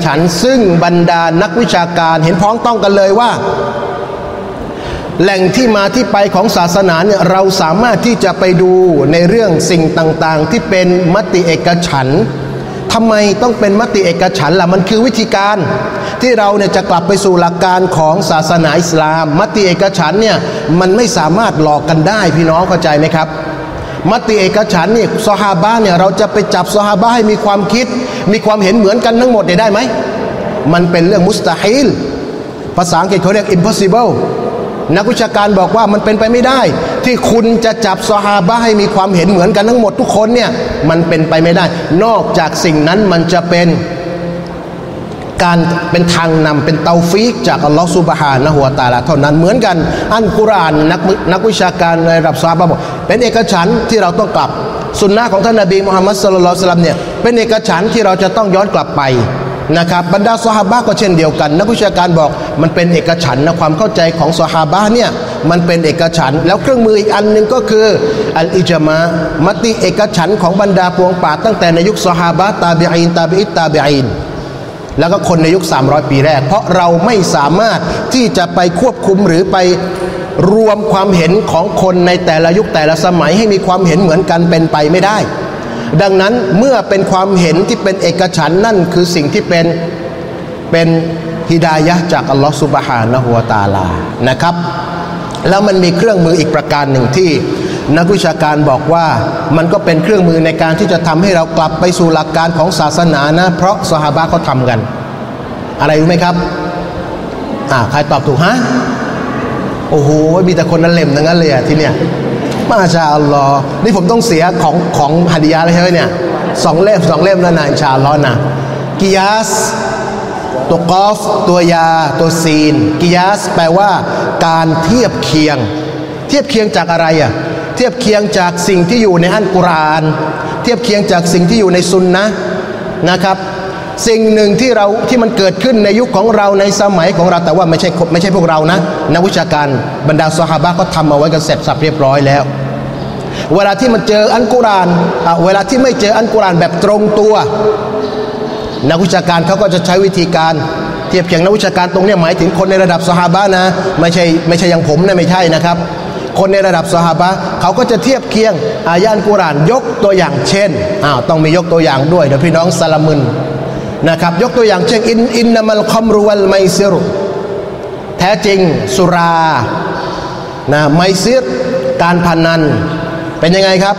ฉันท์ซึ่งบรรดานักวิชาการเห็นพ้องต้องกันเลยว่าแหล่งที่มาที่ไปของศาสนาเนี่ยเราสามารถที่จะไปดูในเรื่องสิ่งต่างๆที่เป็นมติเอกฉันท์ทำไมต้องเป็นมติเอกฉันท์ล่ะมันคือวิธีการที่เราเนี่ยจะกลับไปสู่หลักการของศาสนาอิสลามมติเอกฉันท์เนี่ยมันไม่สามารถหลอกกันได้พี่น้องเข้าใจไหมครับมติเอกฉันท์เนี่ยซอฮาบะห์เนี่ยเราจะไปจับซอฮาบะห์ให้มีความคิดมีความเห็นเหมือนกันทั้งหมดได้ไหมมันเป็นเรื่องมุสตาฮิลภาษาอังกฤษเขาเรียก impossible นักวิชาการบอกว่ามันเป็นไปไม่ได้ที่คุณจะจับซอฮาบะห์ให้มีความเห็นเหมือนกันทั้งหมดทุกคนเนี่ยมันเป็นไปไม่ได้นอกจากสิ่งนั้นมันจะเป็นการเป็นทางนำเป็นเตาฟีกจากอัลลอฮฺซุบฮานะฮูวะตะอาลาเท่านั้นเหมือนกันอัลกุรอานนักวิชาการในระดับซอฮาบะห์บอกเป็นเอกฉันท์ที่เราต้องกลับสุนนะของท่านนบีมุฮัมมัดศ็อลลัลลอฮุอะลัยฮิวะซัลลัมเนี่ยเป็นเอกฉันท์ที่เราจะต้องย้อนกลับไปนะครับบรรดาซอฮาบะห์ก็เช่นเดียวกันนักวิชาการบอกมันเป็นเอกฉันท์นะความเข้าใจของซอฮาบะห์เนี่ยมันเป็นเอกฉันท์แล้วเครื่องมืออีกอันนึงก็คืออัลอิจมะมติเอกฉันท์ของบรรดาปวงป่าตั้งแต่ในยุคซอฮาบะห์ตาบิอีนตาบิอิตตาบิอีนแล้วก็คนในยุค300ปีแรกเพราะเราไม่สามารถที่จะไปควบคุมหรือไปรวมความเห็นของคนในแต่ละยุคแต่ละสมัยให้มีความเห็นเหมือนกันเป็นไปไม่ได้ดังนั้นเมื่อเป็นความเห็นที่เป็นเอกฉันท์นั่นคือสิ่งที่เป็นฮิดายะห์จากอัลลอฮฺซุบฮานะฮูวะตะอาลานะครับแล้วมันมีเครื่องมืออีกประการหนึ่งที่นักวิชาการบอกว่ามันก็เป็นเครื่องมือในการที่จะทำให้เรากลับไปสู่หลักการของศาสนานะเพราะซอฮาบะห์เขาทำกันอะไรรู้ไหมครับใครตอบถูกฮะโอ้โหมีแต่คนนั้นเล่มทั้งนั้นเลยอ่ะที่เนี่ยมาชาอัลลอฮ์นี่ผมต้องเสียของหะดียะห์เลยใช่ไหมเนี่ย2 เล่มแล้วนะอินชาอัลลอฮ์นะกิยาสตัวกอฟตัวยาตัวซีนกิยาสแปลว่าการเทียบเคียงจากอะไรอ่ะเทียบเคียงจากสิ่งที่อยู่ในอัลกุรอานเทียบเคียงจากสิ่งที่อยู่ในซุนนะห์นะครับสิ่งหนึ่งที่มันเกิดขึ้นในยุคของเราในสมัยของเราแต่ว่าไม่ใช่พวกเรานะนักวิชาการบรรดาซอฮาบะห์ก็ทำเอาไว้กันเสร็จสับเรียบร้อยแล้วเวลาที่มันเจออัลกุรอานเวลาที่ไม่เจออัลกุรอานแบบตรงตัวนักวิชาการเขาก็จะใช้วิธีการเทียบเคียงนักวิชาการตรงนี้หมายถึงคนในระดับซอฮาบะห์นะไม่ใช่อย่างผมนะไม่ใช่นะครับคนในระดับซอฮาบะห์เขาก็จะเทียบเคียงอายะห์อัลกุรอานยกตัวอย่างเช่นต้องมียกตัวอย่างด้วยเดี๋ยวพี่น้องสละมึนนะครับยกตัวอย่างเช่นอินนัมัลคอมรุวัลไมซิรแท้จริงสุรานะไมซิรการพนันเป็นยังไงครับ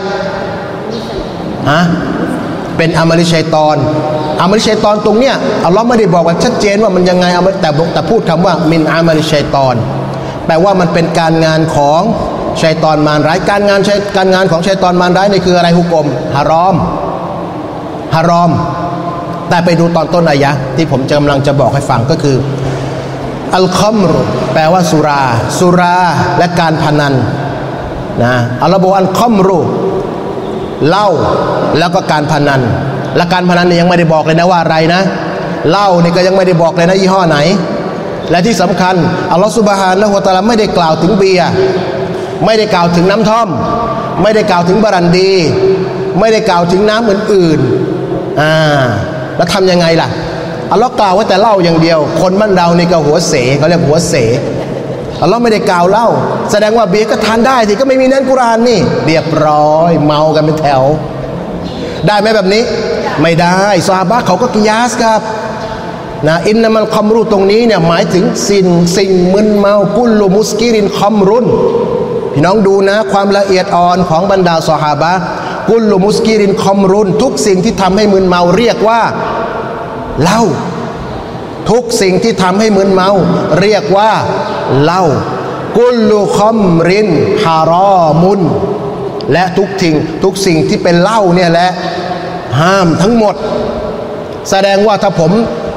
เป็นอามัลิชัยฏอนตรงเนี้ยอัลลอฮ์ไม่ได้บอกว่าชัดเจนว่ามันยังไงแต่พูดคำว่ามินอามัลิชัยฏอนแปลว่ามันเป็นการงานของชัยฏอนมารร้ายการงานของชัยฏอนมารร้ายนี่คืออะไรฮุกมฮารอมแต่ไปดูตอนต้นอายะที่ผมกำลังจะบอกให้ฟังก็คืออัลคอมรุแปลว่าสุราและการพนันนะอัลลอฮ์บอกอัลคอมรุเหล้าแล้วก็การพนันและการพนันนี่ยังไม่ได้บอกเลยนะว่าอะไรนะเหล้านี่ก็ยังไม่ได้บอกเลยนะยี่ห้อไหนและที่สำคัญอัลลอฮฺซุบฮานะฮูวะตะอาลาไม่ได้กล่าวถึงเบียร์ไม่ได้กล่าวถึงน้ำท่อมไม่ได้กล่าวถึงบรันดีไม่ได้กล่าวถึงน้ำอื่นๆแล้วทำยังไงล่ะอัลลอฮ์กล่าวไว้แต่เหล้าอย่างเดียวคนบ้านเรานี่ก็หัวเสเขาเรียกหัวเสอัลลอฮ์ไม่ได้กล่าวเหล้าแสดงว่าเบียร์ก็ทานได้สิก็ไม่มีในกุรอานนี่เรียบร้อยเมากันเป็นแถวได้ไหมแบบนี้ไม่ได้ซอฮาบะห์เขาก็กิยาสครับนะอินนัมัลคอมรุตรงนี้เนี่ยหมายถึงสิ่งมึนเมากุลลุมุสกิรินคอมรุนพี่น้องดูนะความละเอียดอ่อนของบรรดาซอฮาบะห์กุลลุมุสกิรินคอมรุนทุกสิ่งที่ทำให้มึนเมาเรียกว่าเหล้าทุกสิ่งที่ทำให้มึนเมาเรียกว่าเหล้ากุลลุคอมรินฮารอมุนและทุกสิ่งที่เป็นเหล้าเนี่ยแหละห้ามทั้งหมดแสดงว่าถ้าผม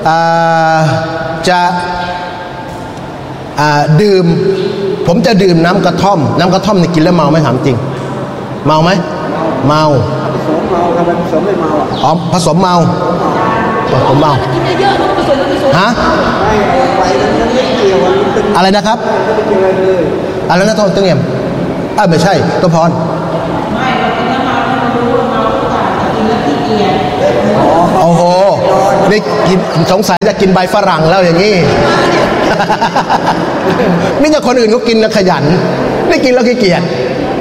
จะผมจะดื่มน้ำกระท่อมนี่กินแล้วเมาไหมถามจริงเมาไหมเมาผสมเมาครับผสมไม่เมาผสมเมาฮะอะไรนะครับอะไรนะตัวเงียบไม่ใช่ตัวพรโอ้โหนี่กินสงสัยจะกินใบฝรั่งแล้วอย่างนี้ นี่จะคนอื่นเขากินแล้วขยันนี่กินแล้วขี้เกียจ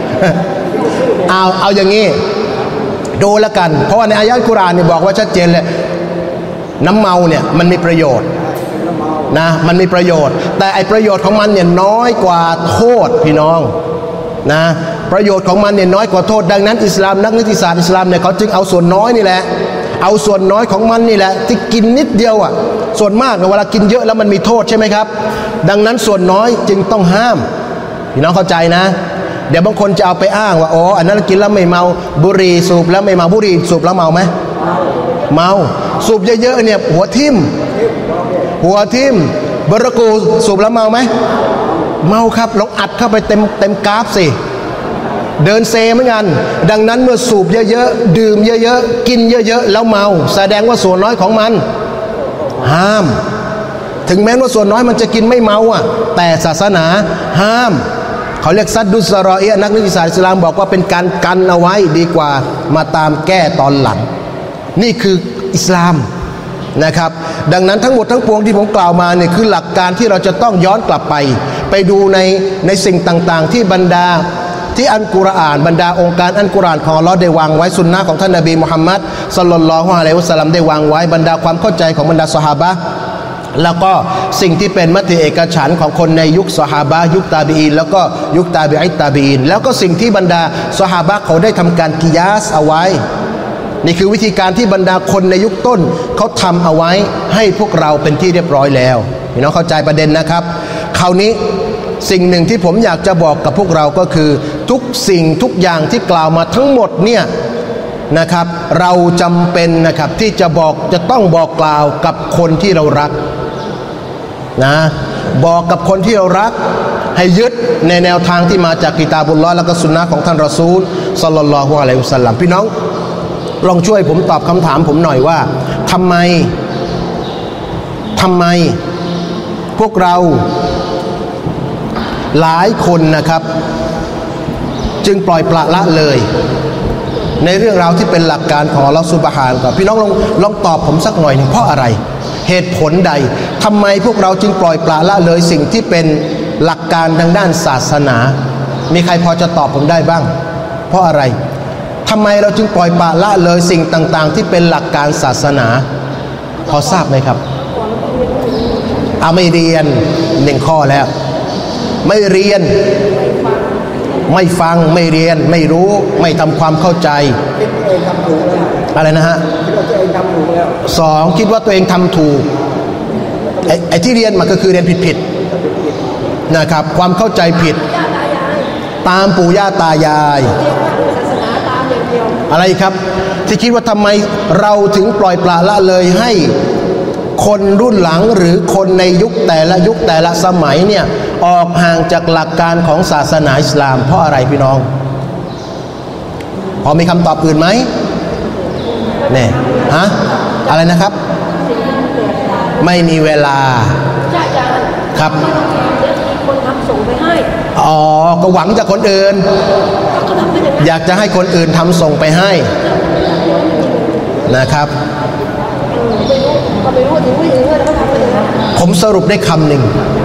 เอาอย่างนี้ดูแล้วกันเพราะว่าในอายะห์กุรอานเนี่ยบอกว่าชัดเจนเลยน้ำเมาเนี่ยมันมีประโยชน์นะมันมีประโยชน์แต่ไอประโยชน์ของมันเนี่ยน้อยกว่าโทษพี่น้องนะประโยชน์ของมันเนี่ยน้อยกว่าโทษดังนั้นอิสลามนักนิติศาสตร์อิสลามเนี่ยเขาจึงเอาส่วนน้อยนี่แหละเอาส่วนน้อยของมันนี่แหละที่กินนิดเดียวอ่ะส่วนมากเวลากินเยอะแล้วมันมีโทษใช่ไหมครับดังนั้นส่วนน้อยจึงต้องห้ามพี่น้องเข้าใจนะเดี๋ยวบางคนจะเอาไปอ้างว่าอ๋ออันนั้นกินแล้วไม่เมาบุหรี่สูบแล้วไม่เมาบุหรี่สูบแล้วเมาไหมเมาสูบเยอะๆเนี่ยหัวทิ่มบรกูสูบแล้วเมาไหมเมาครับลองอัดเข้าไปเต็มกราฟสิเดินเซเหมือนกันดังนั้นเมื่อสูบเยอะๆดื่มเยอะๆกินเยอะๆแล้วเมาแสดงว่าส่วนน้อยของมันห้ามถึงแม้ว่าส่วนน้อยมันจะกินไม่เมาอ่ะแต่ศาสนาห้ามเขาเรียกซัดดุสรอเอะนักนิติศาสตร์อิสลามบอกว่าเป็นการกันเอาไว้ดีกว่ามาตามแก้ตอนหลังนี่คืออิสลามนะครับดังนั้นทั้งหมดทั้งปวงที่ผมกล่าวมาเนี่ยคือหลักการที่เราจะต้องย้อนกลับไปดูในสิ่งต่างๆที่บรรดาที่อัลกุรอานบรรดาองค์การอัลกุรอานของอัลเลาะห์ได้วางไว้สุนนะของท่านนบีมุฮัมมัดศ็อลลัลลอฮุอะลัยฮิวะซัลลัมได้วางไว้บรรดาความเข้าใจของบรรดาซอฮาบะห์แล้วก็สิ่งที่เป็นมติเอกฉันท์ของคนในยุคซอฮาบะห์ยุคตาบีอีนแล้วก็ยุคตาบีอิตตาบีอีนแล้วก็สิ่งที่บรรดาซอฮาบะห์เขาได้ทำการกิยาสเอาไว้นี่คือวิธีการที่บรรดาคนในยุคต้นเขาทำเอาไว้ให้พวกเราเป็นที่เรียบร้อยแล้วพี่น้องเข้าใจประเด็นนะครับคราวนี้สิ่งหนึ่งที่ผมอยากจะบอกกับพวกเราก็คือทุกสิ่งทุกอย่างที่กล่าวมาทั้งหมดเนี่ยนะครับเราจำเป็นนะครับที่จะต้องบอกกล่าวกับคนที่เรารักนะบอกกับคนที่เรารักให้ยึดในแนวทางที่มาจากกิตาบุลลอฮ์และก็สุนนะของท่านรอซูลศ็อลลัลลอฮุอะลัยฮิวะซัลลัมพี่น้องลองช่วยผมตอบคำถามผมหน่อยว่าทำไมพวกเราหลายคนนะครับจึงปล่อยปละละเลยในเรื่องราวที่เป็นหลักการของอัลเลาะห์ซุบฮานะฮูวะตะอาลาพี่น้องลองตอบผมสักหน่อยหนึ่งเพราะอะไรเหตุผลใดทำไมพวกเราจึงปล่อยปละละเลยสิ่งที่เป็นหลักการทางด้านศาสนามีใครพอจะตอบผมได้บ้างเพราะอะไรทำไมเราจึงปล่อยปละละเลยสิ่งต่างๆที่เป็นหลักการศาสนาพอทราบไหมครับไม่เรียนหนึ่งข้อแล้วไม่เรียนไม่ฟังไม่เรียนไม่รู้ไม่ทำความเข้าใจอะไรนะฮะสองคิดว่าตัวเองทำถูกไอ้ที่เรียนมันก็คือเรียนผิดนะครับความเข้าใจผิดตามปู่ย่าตายายอะไรครับที่คิดว่าทำไมเราถึงปล่อยปละละเลยให้คนรุ่นหลังหรือคนในยุคแต่ละสมัยเนี่ยออกห่างจากหลักการของศาสนาอิสลามเพราะอะไรพี่น้องพอมีคำตอบอื่นไหมเนี่ยอะไรนะครับไม่มีเวลาครับคนทำส่งไปให้ก็หวังจากคนอื่นอยากจะให้คนอื่นทำส่งไปให้นะครับผมสรุปได้คำหนึ่ง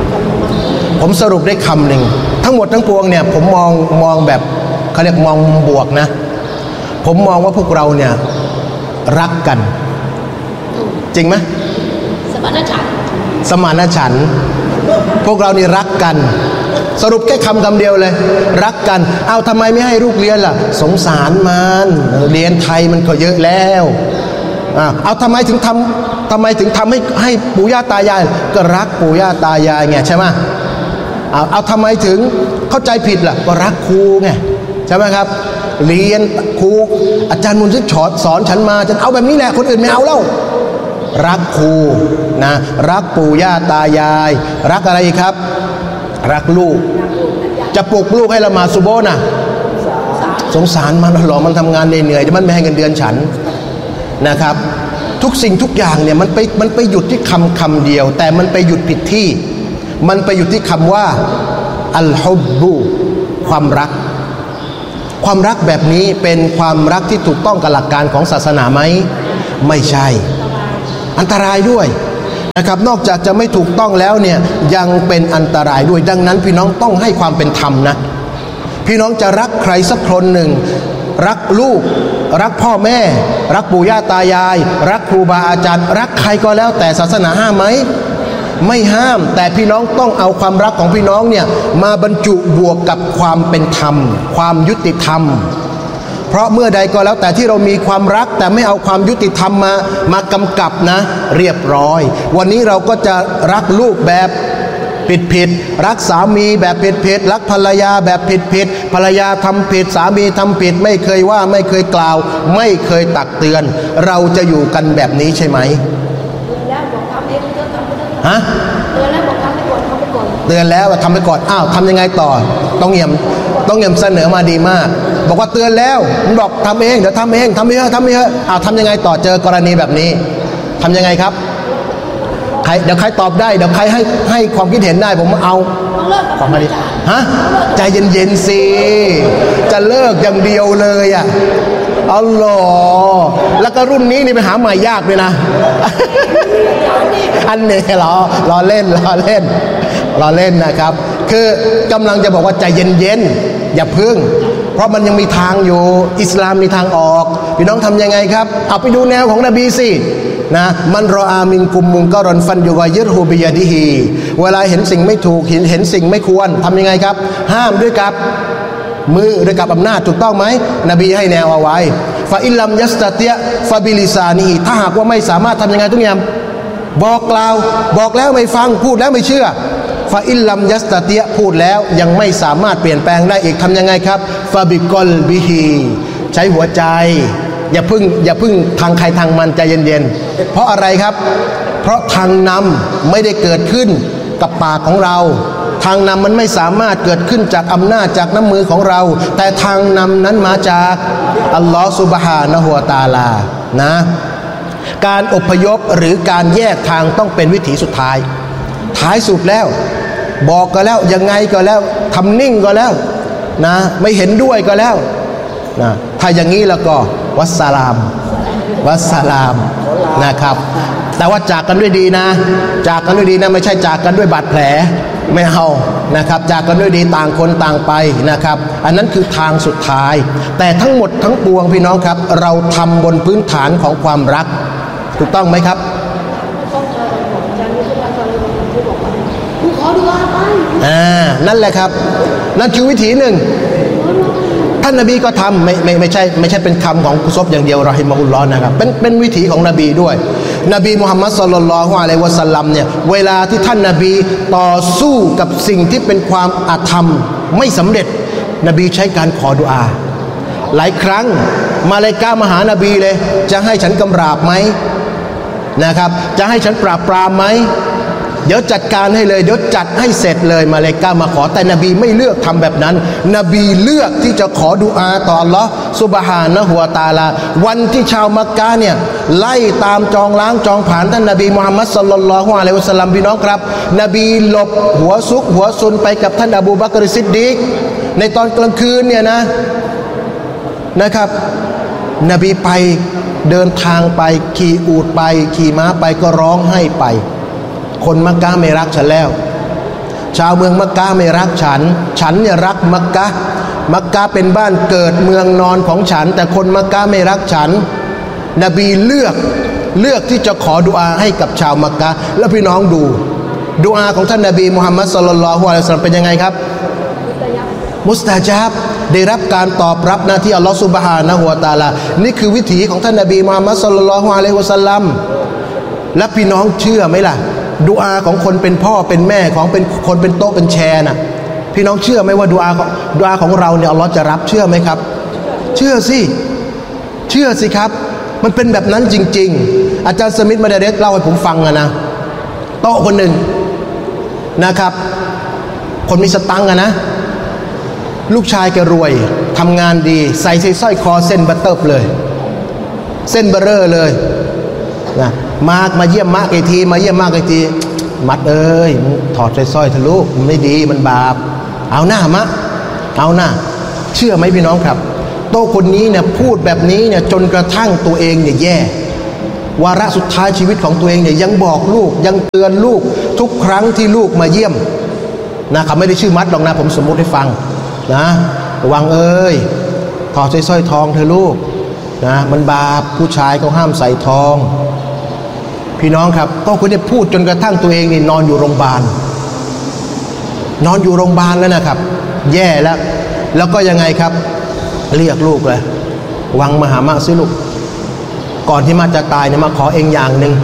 ทั้งหมดทั้งปวงเนี่ยผมมองแบบเขาเรียกมองบวกนะผมมองว่าพวกเราเนี่ยรักกันจริงไหมสมานฉันท์พวกเรานี่รักกันสรุปแค่คำเดียวเลยรักกันทำไมไม่ให้ลูกเรียนล่ะสงสารมันเรียนไทยมันก็เยอะแล้วทำไมถึงทำให้ปู่ย่าตายายก็รักปู่ย่าตายายไงใช่ไหมทำไมถึงเข้าใจผิดล่ะก็รักครูไงใช่ไหมครับเรียนครูอาจารย์มุนซิกสอนฉันมาฉันเอาแบบนี้แหละคนอื่นไม่เอาแล้วรักครูนะรักปู่ย่าตายายรักอะไรครับ รักลูกจะปลุกลูกให้ละหมาดซุโบห์นะสงสารมันหรอมันทำงานเหนื่อยๆมันไม่ให้เงินเดือนฉันนะครับทุกสิ่งทุกอย่างเนี่ยมันไปหยุดที่คำเดียวแต่มันไปหยุดผิดที่มันไปหยุดที่คำว่าอัลฮุบบุความรักแบบนี้เป็นความรักที่ถูกต้องกับหลักการของศาสนาไหมไม่ใช่อันตรายด้วยนะครับนอกจากจะไม่ถูกต้องแล้วเนี่ยยังเป็นอันตรายด้วยดังนั้นพี่น้องต้องให้ความเป็นธรรมนะพี่น้องจะรักใครสักคนหนึ่งรักลูกรักพ่อแม่รักปู่ย่าตายายรักครูบาอาจารย์รักใครก็แล้วแต่ศาสนาห้ามไหมไม่ห้ามแต่พี่น้องต้องเอาความรักของพี่น้องเนี่ยมาบรรจุบวกกับความเป็นธรรมความยุติธรรมเพราะเมื่อใดก็แล้วแต่ที่เรามีความรักแต่ไม่เอาความยุติธรรมมากำกับนะเรียบร้อยวันนี้เราก็จะรักลูกแบบผิดรักสามีแบบผิดรักภรรยาแบบผิดภรรยาทำผิดสามีทำผิดไม่เคยว่าไม่เคยกล่าวไม่เคยตักเตือนเราจะอยู่กันแบบนี้ใช่ไหมฮะเตือนแล้วบอกทำไปก่อนทำไปก่อนเตือนแล้วทำไปก่อนอ้าวทำยังไงต่อต้องเยี่ยมเสนอมาดีมากบอกว่าเตือนแล้วมันบอกทำเองเดี๋ยวทำเองทำไม่เถอะอ้าวทำยังไงต่อเจอกรณีแบบนี้ทำยังไงครับใครเดี๋ยวใครตอบได้เดี๋ยวใครให้ความคิดเห็นได้ผมเอาความมาดีฮะใจเย็นๆสิจะเลิกอย่างเดียวเลยอ่ะอัลลอฮ์แล้วก็รุ่นนี้นี่ไปหาใหม่ยากเลยนะอันนี้ล้อเล่นนะครับคือกำลังจะบอกว่าใจเย็นๆอย่าพึ่งเพราะมันยังมีทางอยู่อิสลามมีทางออกพี่น้องทำยังไงครับเอาไปดูแนวของนบีสินะมันรออามินกุมมุงกรอนฟันยูกายิรฮูบิยาดิฮีเวลาเห็นสิ่งไม่ถูกเห็นสิ่งไม่ควรทำยังไงครับห้ามด้วยกับมือด้วยกับอำนาจถูกต้องไหมนบีให้แนวเอาไว้ฟาอิลลัมยัสตะเตียฟาบิลิซานีถ้าหากว่าไม่สามารถทำยังไงทุกอย่างบอกกล่าวบอกแล้วไม่ฟังพูดแล้วไม่เชื่อฟาอิลลัมยัสตะเตียพูดแล้วยังไม่สามารถเปลี่ยนแปลงได้อีกทำยังไงครับฟาบิกอลบิฮีใช้หัวใจอย่าพึ่งทางใครทางมันใจเย็นๆเพราะอะไรครับเพราะทางนำไม่ได้เกิดขึ้นกับปากของเราทางนำมันไม่สามารถเกิดขึ้นจากอำนาจจากน้ำมือของเราแต่ทางนำนั้นมาจากอัลลอฮฺซุบฮานะฮูวะตะอาลานะการอพยพหรือการแยกทางต้องเป็นวิถีสุดท้ายสุดแล้วบอกก็แล้วยังไงก็แล้วทำนิ่งก็แล้วนะไม่เห็นด้วยก็แล้วนะถ้าอย่างนี้แล้วก็วัสสลามนะครับแต่ว่าจากกันด้วยดีนะไม่ใช่จากกันด้วยบาดแผลไม่เอานะครับจากกันด้วยดีต่างคนต่างไปนะครับอันนั้นคือทางสุดท้ายแต่ทั้งหมดทั้งปวงพี่น้องครับเราทำบนพื้นฐานของความรักถูกต้องไหมครับนั่นแหละครับนั่นคือวิธีหนึ่งท่านนบีก็ทำไม่ใช่เป็นคำของกุศลอย่างเดียวรอฮิมะฮุลลอฮ์นะครับเป็นวิถีของนบีด้วยนบีมุฮัมมัดศ็อลลัลลอฮุอะลัยฮิวะซัลลัมเนี่ยเวลาที่ท่านนบีต่อสู้กับสิ่งที่เป็นความอาธรรมไม่สำเร็จนบีใช้การขอดุอาหลายครั้งมาลาอิกะฮ์มาหานบีเลยจะให้ฉันกำราบไหมนะครับจะให้ฉันปราบปรามไหมเดี๋ยวจัดการให้เลยเดี๋ยวจัดให้เสร็จเลยมาเลกามาขอแต่นบีไม่เลือกทำแบบนั้นนบีเลือกที่จะขอดุอาต่ออัลลอฮ์ซุบฮานะฮูวะตะอาลาวันที่ชาวมักกะฮ์เนี่ยไล่ตามจองล้างจองผ่านท่านนบีมุฮัมมัดศ็อลลัลลอฮุอะลัยฮิวะซัลลัมพี่น้องครับนบีหลบหัวซุกหัวซุนไปกับท่านอบูบักรซิดดีกในตอนกลางคืนเนี่ยนะครับนบีไปเดินทางไปขี่อูฐไปขี่ม้าไปก็ร้องไห้ไปคนมักกะฮ์ไม่รักฉันแล้วชาวเมืองมักกะฮ์ไม่รักฉันเนี่ยรักมักกะฮ์เป็นบ้านเกิดเมืองนอนของฉันแต่คนมักกะฮ์ไม่รักฉันนบีเลือกที่จะขอดุอาให้กับชาวมักกะฮ์แล้วพี่น้องดูดุอาของท่านนบีมุฮัมมัดศ็อลลัลลอฮุอะลัยฮิวะซัลลัมเป็นยังไงครับมุสตาญาบได้รับการตอบรับนะที่อัลลอฮฺซุบฮานะฮูวะตะอาลานี่คือวิถีของท่านนบีมุฮัมมัดศ็อลลัลลอฮุอะลัยฮิวะซัลลัมและพี่น้องเชื่อไหมล่ะดุอาของคนเป็นพ่อเป็นแม่ของเป็นคนเป็นโต๊ะเป็นแชร์น่ะพี่น้องเชื่อไหมว่าดุอาของเราเนี่ยอัลลอฮ์จะรับเชื่อไหมครับเชื่อสิครับมันเป็นแบบนั้นจริงๆอาจารย์สมิธมาเดเรสเล่าให้ผมฟังนะโต๊ะคนหนึ่งนะครับคนมีสตังค์นะลูกชายแกรวยทำงานดีใส่สร้อยคอเส้นบัตเตอร์เลยเส้นเบอร์เรอร์เลยนะมาเยี่ยมมากไอทีมัดเอ้ยถอดสร้อยทะลุมันไม่ดีมันบาปเอาหน้เชื่อไหมพี่น้องครับโตคนนี้เนี่ยพูดแบบนี้เนี่ยจนกระทั่งตัวเองเนี่ยแย่วาระสุดท้ายชีวิตของตัวเองเนี่ยยังบอกลูกยังเตือนลูกทุกครั้งที่ลูกมาเยี่ยมนะเขาไม่ได้ชื่อมัดหรอกนะผมสมมุติให้ฟังนะวังเอ้ยถอดสร้อยทองเธอลูกนะมันบาปผู้ชายเขาห้ามใส่ทองพี่น้องครับก็คุณได้พูดจนกระทั่งตัวเองนี่นอนอยู่โรงพยาบาลแล้วนะครับแย่แล้วก็ยังไงครับเรียกลูกเลยวังมาหามาสิลูกก่อนที่มาจะตายเนี่ยมาขอเองอย่างหนึ่ง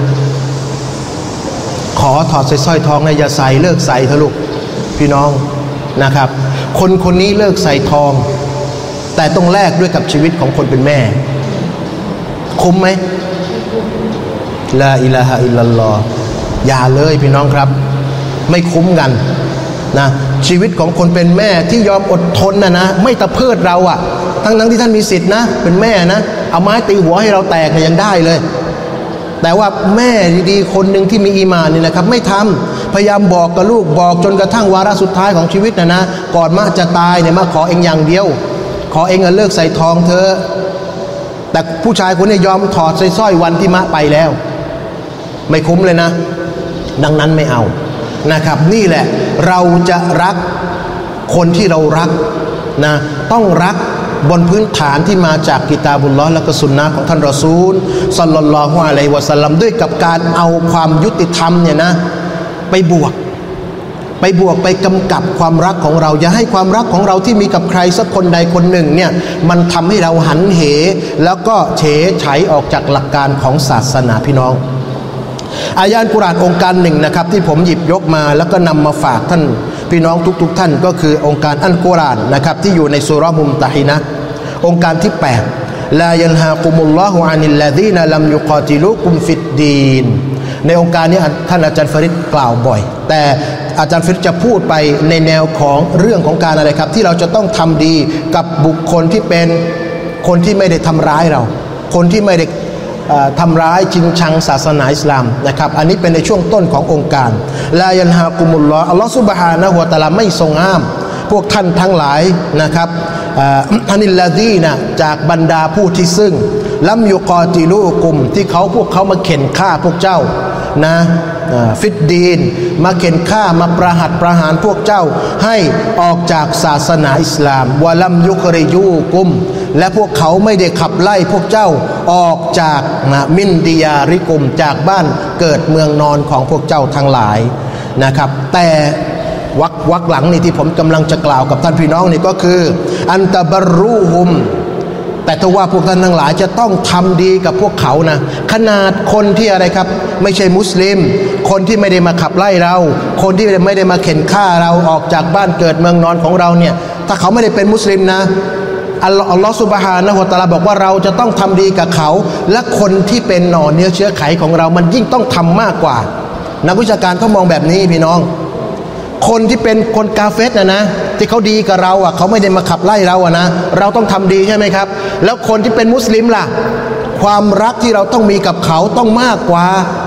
ขอถอดสร้อยทองเนี่ยอย่าใส่เลิกใส่เถอะลูกพี่น้องนะครับคนนี้เลิกใส่ทองแต่ต้องแลกด้วยกับชีวิตของคนเป็นแม่คุ้มไหมลาอิลาฮะอิลลัลลอฮ์อย่าเลยพี่น้องครับไม่คุ้มกันนะชีวิตของคนเป็นแม่ที่ยอมอดทนนะไม่ตะเพิดเราอะทั้งที่ท่านมีสิทธินะเป็นแม่นะเอาไม้ตีหัวให้เราแตกยังได้เลยแต่ว่าแม่ดีๆคนหนึ่งที่มีอีหม่านนี่นะครับไม่ทำพยายามบอกกับลูกบอกจนกระทั่งวาระสุดท้ายของชีวิตนะก่อนมาจะตายเนี่ยมาขอเองอย่างเดียวขอเองเลิกใส่ทองเธอแต่ผู้ชายคนนี้ยอมถอดสร้อยวันที่มะไปแล้วไม่คุ้มเลยนะดังนั้นไม่เอานะครับนี่แหละเราจะรักคนที่เรารักนะต้องรักบนพื้นฐานที่มาจากกิตาบุลลอฮ์และก็สุนนะของท่านรอซูลศ็อลลัลลอฮุอะลัยฮิวะซัลลัมด้วยกับการเอาความยุติธรรมเนี่ยนะไปบวกไปกำกับความรักของเราอย่าให้ความรักของเราที่มีกับใครสักคนใดคนหนึ่งเนี่ยมันทำให้เราหันเหแล้วก็เฉยไฉออกจากหลักการของศาสนาพี่น้องอายะห์กุรอานองค์การหนึ่งนะครับที่ผมหยิบยกมาแล้วก็นำมาฝากท่านพี่น้องทุกท่านก็คือองค์การอัลกุรอานนะครับที่อยู่ในซูเราะห์มุมตะฮินะห์องค์การที่8ลายันฮากุมุลลอฮุอานิลลซีนะลัมยุกอติลูกุมฟิดดีนในองค์การนี้ท่านอาจารย์ฟาริดกล่าวบ่อยแต่อาจารย์ฟาริดจะพูดไปในแนวของเรื่องของการอะไรครับที่เราจะต้องทำดีกับบุคคลที่เป็นคนที่ไม่ได้ทำร้ายเราคนที่ไม่ได้ทำร้ายจริงชังศาสนาอิสลามนะครับอันนี้เป็นในช่วงต้นขององค์การลายันฮากุมุลลอฮ์อัลลอฮฺซุบฮานะฮูวะตะอาลาไม่ทรงห้ามพวกท่านทั้งหลายนะครับอานิลลาซีนะจากบรรดาผู้ที่ซึ่งลัมยุกอติลูกุมที่พวกเขามาเข็นฆ่าพวกเจ้านะฟิดดีนมาเข็นฆ่ามาประหัตประหารพวกเจ้าให้ออกจากศาสนาอิสลามวะลัมยุคริยูกุมและพวกเขาไม่ได้ขับไล่พวกเจ้าออกจากมินดิยาริกุมจากบ้านเกิดเมืองนอนของพวกเจ้าทั้งหลายนะครับแต่วักหลังนี่ที่ผมกำลังจะกล่าวกับท่านพี่น้องนี่ก็คืออันตะบรูฮุมแต่ถ้าว่าพวกท่านทั้งหลายจะต้องทำดีกับพวกเขานะขนาดคนที่อะไรครับไม่ใช่มุสลิมคนที่ไม่ได้มาขับไล่เราคนที่ไม่ได้มาเข็นฆ่าเราออกจากบ้านเกิดเมืองนอนของเราเนี่ยถ้าเขาไม่ได้เป็นมุสลิมนะอัลลอฮฺซุบฮานะฮูวะตะอาลาบอกว่าเราจะต้องทำดีกับเขาและคนที่เป็นหน่อเนื้อเชื้อไขของเรามันยิ่งต้องทำมากกว่านักวิชาการเขามองแบบนี้พี่น้องคนที่เป็นคนกาเฟรนะที่เขาดีกับเราเขาไม่ได้มาขับไล่เรานะเราต้องทำดีใช่ไหมครับแล้วคนที่เป็นมุสลิมล่ะความรักที่เราต้องมีกับเขาต้องมากกว่า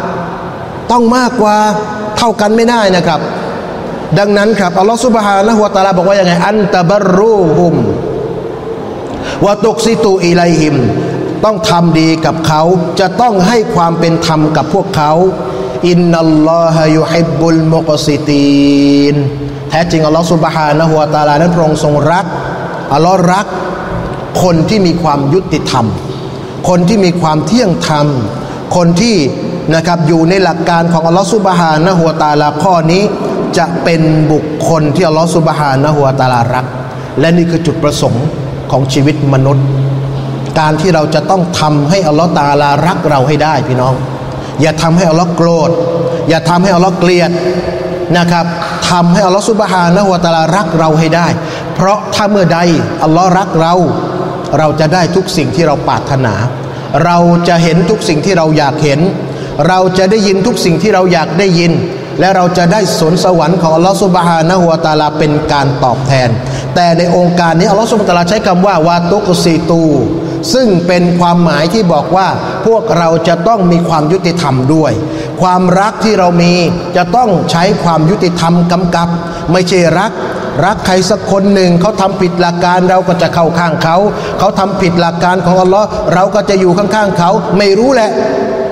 เท่ากันไม่ได้นะครับดังนั้นครับอัลลอฮฺซุบฮานะฮูวะตะอาลาบอกว่ายังไงอันตะบรูฮุมวะตุกซิตูอิลัยฮิมต้องทำดีกับเขาจะต้องให้ความเป็นธรรมกับพวกเขาอินนัลลอฮะยุฮิบบุลมุกซิตีนแท้จริงอัลลอฮฺซุบฮานะฮูวะตะอาลานั้นพระองค์ทรงรักอัลลอฮ์รักคนที่มีความยุติธรรมคนที่มีความเที่ยงธรรมคนที่นะครับอยู่ในหลักการของอัลลอฮฺซุบฮานะฮูวะตะอาลาข้อนี้จะเป็นบุคคลที่อัลลอฮฺซุบฮานะฮูวะตะอาลารักและนี่คือจุดประสงค์ของชีวิตมนุษย์การที่เราจะต้องทำให้อัลลอฮฺตะอาลารักเราให้ได้พี่น้องอย่าทำให้อัลลอฮ์โกรธอย่าทำให้อัลลอฮ์เกลียดนะครับทำให้อัลลอฮ์ซุบฮานะฮูวะตะอาลารักเราให้ได้เพราะถ้าเมื่อใดอัลลอฮ์รักเราจะได้ทุกสิ่งที่เราปรารถนาเราจะเห็นทุกสิ่งที่เราอยากเห็นเราจะได้ยินทุกสิ่งที่เราอยากได้ยินและเราจะได้สวนสวรรค์ของอัลลอฮ์ซุบฮานะฮูวะตะอาลาเป็นการตอบแทนแต่ในองค์การนี้อัลลอฮ์ซุบฮานะฮูวะตะอาลาใช้คำว่าวาตุกซีตูซึ่งเป็นความหมายที่บอกว่าพวกเราจะต้องมีความยุติธรรมด้วยความรักที่เรามีจะต้องใช้ความยุติธรรมกำกับไม่ใช่รักใครสักคนหนึ่งเขาทำผิดหลักการเราก็จะเข้าข้างเขาทำผิดหลักการของอัลลอฮ์เราก็จะอยู่ข้างๆเขาไม่รู้แหละ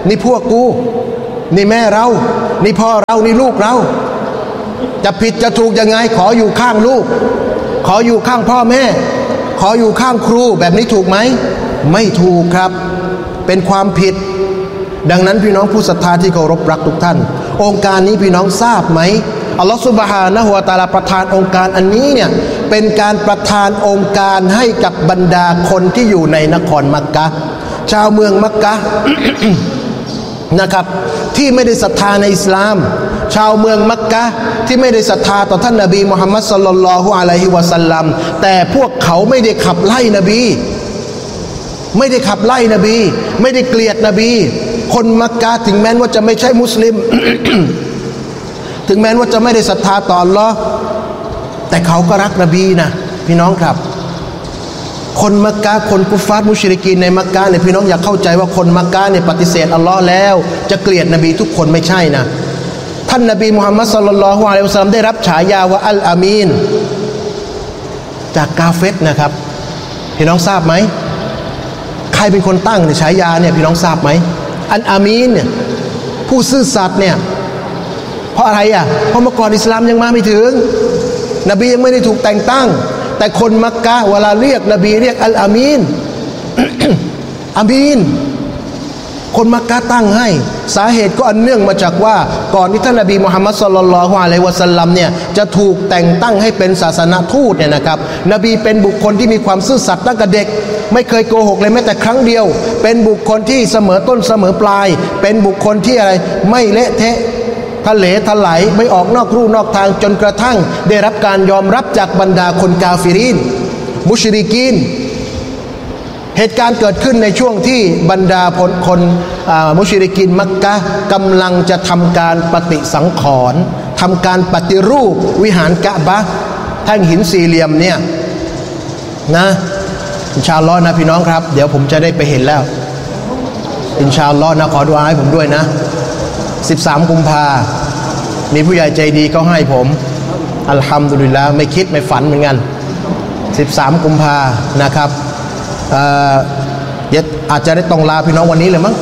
นี่พวกกูนี่แม่เรานี่พ่อเรานี่ลูกเราจะผิดจะถูกยังไงขออยู่ข้างลูกขออยู่ข้างพ่อแม่ขออยู่ข้างครูแบบนี้ถูกไหมไม่ถูกครับเป็นความผิดดังนั้นพี่น้องผู้ศรัทธาที่เคารพรักทุกท่านองค์การนี้พี่น้องทราบไหมอัลลอฮฺซุบฮานะฮูวะตะอาลาประทานองค์การอันนี้เนี่ยเป็นการประทานองค์การให้กับบรรดาคนที่อยู่ในนครมักกะฮ์ชาวเมืองมักกะฮ์ นะครับที่ไม่ได้ศรัทธาในอิสลามชาวเมืองมักกะฮ์ที่ไม่ได้ศรัทธาต่อท่านนบีมุฮัมมัดศ็อลลัลลอฮุอะลัยฮิวะซัลลัมแต่พวกเขาไม่ได้ขับไล่นบีไม่ได้ขับไล่นบีไม่ได้เกลียดนบีคนมักกะฮ์ถึงแม้ว่าจะไม่ใช่มุสลิม ถึงแม้ว่าจะไม่ได้ศรัทธาต่ออัลเลาะห์แต่เขาก็รักนบีนะพี่น้องครับคนมักกะฮ์คนกุฟาร์มุชริกีนในมักกะฮ์เนี่ยพี่น้องอย่าเข้าใจว่าคนมักกะฮ์เนี่ยปฏิเสธอัลเลาะห์แล้วจะเกลียดนบีทุกคนไม่ใช่นะท่านนบีมุฮัมมัดศ็อลลัลลอฮุอะลัยฮิวะซัลลัมได้รับฉายาว่าอัลอามีนจากกาเฟรนะครับพี่น้องทราบไหมใครเป็นคนตั้งในฉายาเนี่ยพี่น้องทราบไหมอัลอามีนเนี่ยผู้ซื่อสัตย์เนี่ยเพราะอะไรอ่ะเพราะเมื่อก่อนอิสลามยังมาไม่ถึงนบียังไม่ได้ถูกแต่งตั้งแต่คนมักกะฮ์เวลาเรียกนบีเรียกอัลอามีน อามีนคนมักกะฮ์ตั้งให้สาเหตุก็อันเนื่องมาจากว่าก่อนที่ท่านนบีมุฮัมมัดศ็อลลัลลอฮุอะลัยฮิวะซัลลัมเนี่ยจะถูกแต่งตั้งให้เป็นศาสนทูตเนี่ยนะครับนบีเป็นบุคคลที่มีความซื่อสัตย์ตั้งแต่เด็กไม่เคยโกหกเลยแม้แต่ครั้งเดียวเป็นบุคคลที่เสมอต้นเสมอปลายเป็นบุคคลที่อะไรไม่เละเทะทะเลทลายไม่ออกนอกรูนอกทางจนกระทั่งได้รับการยอมรับจากบรรดาคนกาฟิรินมุชริกีนเหตุการณ์เกิดขึ้นในช่วงที่บรรดาคนมุชริกีนมักกะฮ์กำลังจะทำการปฏิสังขรณ์ทำการปฏิรูปวิหารกะบะฮ์แท่งหินสี่เหลี่ยมเนี่ยนะอินชาอัลลอฮ์นะพี่น้องครับเดี๋ยวผมจะได้ไปเห็นแล้วอินชาอัลลอฮ์นะขอดุอาให้ผมด้วยนะ13 กุมภามีผู้ใหญ่ใจดีเขาให้ผมอัลฮัมดุลิลลาห์ไม่คิดไม่ฝันเหมือนกัน13 กุมภานะครับเดี๋ยวอาจจะได้ต้องลาพี่น้องวันนี้เลยมั้ง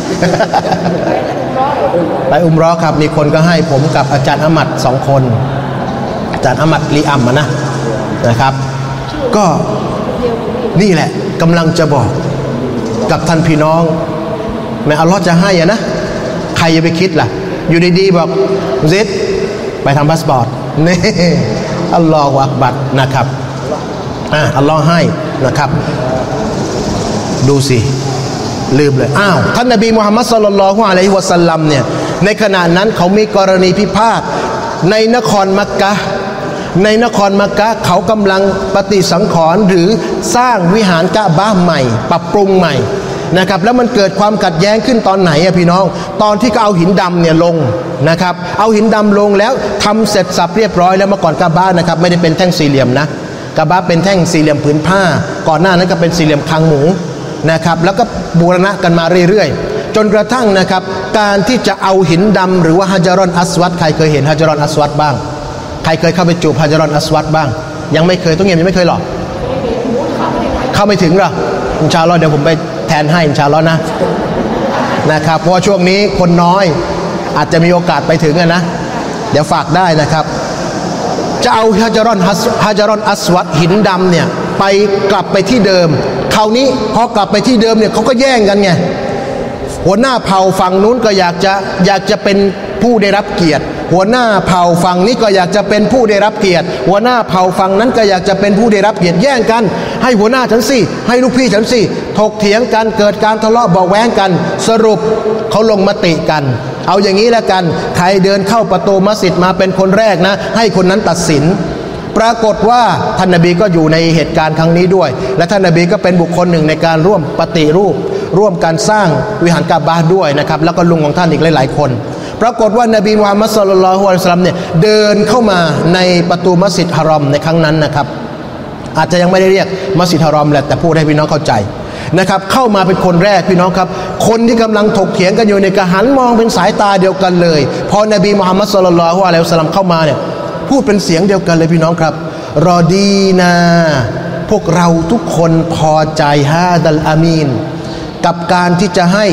ไปอุมเราะห์ครับมีคนก็ให้ผมกับอาจารย์อามัด2 คนอาจารย์อามัดลีอัมนะครับก็นี่แหละกำลังจะบอกกับท่านพี่น้องแม้อัลลอฮ์จะให้อะนะใครจะไปคิดล่ะอยู่ดีๆบอกซิดไปทำพาสปอร์ตนี่อัลลอฮฺอักบัรนะครับอัลลอฮ์ให้นะครับดูสิลืมเลยอ้าวท่านนบีมุฮัมมัดศ็อลลัลลอฮุอะลัยฮิวะซัลลัมเนี่ยในขณะนั้นเขามีกรณีพิพาทในนครมักกะฮ์เขากำลังปฏิสังขรณ์หรือสร้างวิหารกะบะฮ์ใหม่ปรับปรุงใหม่นะครับแล้วมันเกิดความขัดแย้งขึ้นตอนไหนอะพี่น้องตอนที่เขาเอาหินดำเนี่ยลงนะครับเอาหินดำลงแล้วทำเสร็จสับเรียบร้อยแล้วเมื่อก่อนกะบะฮ์นะครับไม่ได้เป็นแท่งสี่เหลี่ยมนะกะบะฮ์เป็นแท่งสี่เหลี่ยมผืนผ้าก่อนหน้านั้นก็เป็นสี่เหลี่ยมคางหมูนะครับแล้วก็บูรณะกันมาเรื่อยๆจนกระทั่งนะครับการที่จะเอาหินดำหรือว่าฮะญะรอนอัสวัดใครเคยเห็นฮะญะรอนอัสวัดบ้างใครเคยเข้าไปจูบฮะญะรอนอัสวัดบ้างยังไม่เคยต้องเงียบยังไม่เคยหรอเข้าไม่ถึงหรออินชาอัลลอฮ์เดี๋ยวผมไปแทนให้อินชาอัลลอฮ์นะครับเพราะว่าช่วงนี้คนน้อยอาจจะมีโอกาสไปถึงนะเดี๋ยวฝากได้นะครับจะเอาฮะญะรอนอัสวัดหินดำเนี่ยไปกลับไปที่เดิมคราวนี้พอกลับไปที่เดิมเนี่ยเขาก็แย่งกันไงหัวหน้าเผ่าฝั่งนู้นก็อยากจะเป็นผู้ได้รับเกียรติหัวหน้าเผ่าฝั่งนี้ก็อยากจะเป็นผู้ได้รับเกียรติหัวหน้าเผ่าฝั่งนั้นก็อยากจะเป็นผู้ได้รับเกียรติแย่งกันให้หัวหน้าฉันสิให้ลูกพี่ฉันสิถกเถียงกันเกิดการทะเลาะเบาะแว้งกันสรุปเขาลงมติกันเอาอย่างนี้แล้วกันใครเดินเข้าประตูมัสยิดมาเป็นคนแรกนะให้คนนั้นตัดสินปรากฏว่าท่านนบีก็อยู่ในเหตุการณ์ครั้งนี้ด้วยและท่านนบีก็เป็นบุคคลหนึ่งในการร่วมปฏิรูปร่วมการสร้างวิหารกะบะฮ์ด้วยนะครับแล้วก็ลุงของท่านอีกหลายๆคนปรากฏว่านบีมุฮัมมัดศ็อลลัลลอฮุอะลัยฮิวะซัลลัมเนี่ยเดินเข้ามาในประตูมัสยิดฮารอมในครั้งนั้นนะครับอาจจะยังไม่ได้เรียกมัสยิดฮารอมแหละแต่พูดให้พี่น้องเข้าใจนะครับเข้ามาเป็นคนแรกพี่น้องครับคนที่กำลังถกเถียงกันอยู่ในกระหันมองเป็นสายตาเดียวกันเลยพอนบีมุฮัมมัดศ็อลลัลลอฮุอะลัยฮิวะซัลลัมเข้ามาเนี่ยพูดเป็นเสียงเดียวกันเลยพี่น้องครับรอดีนาพวกเราทุกคนพอใจฮาดัลอามีนกับการที่จะให้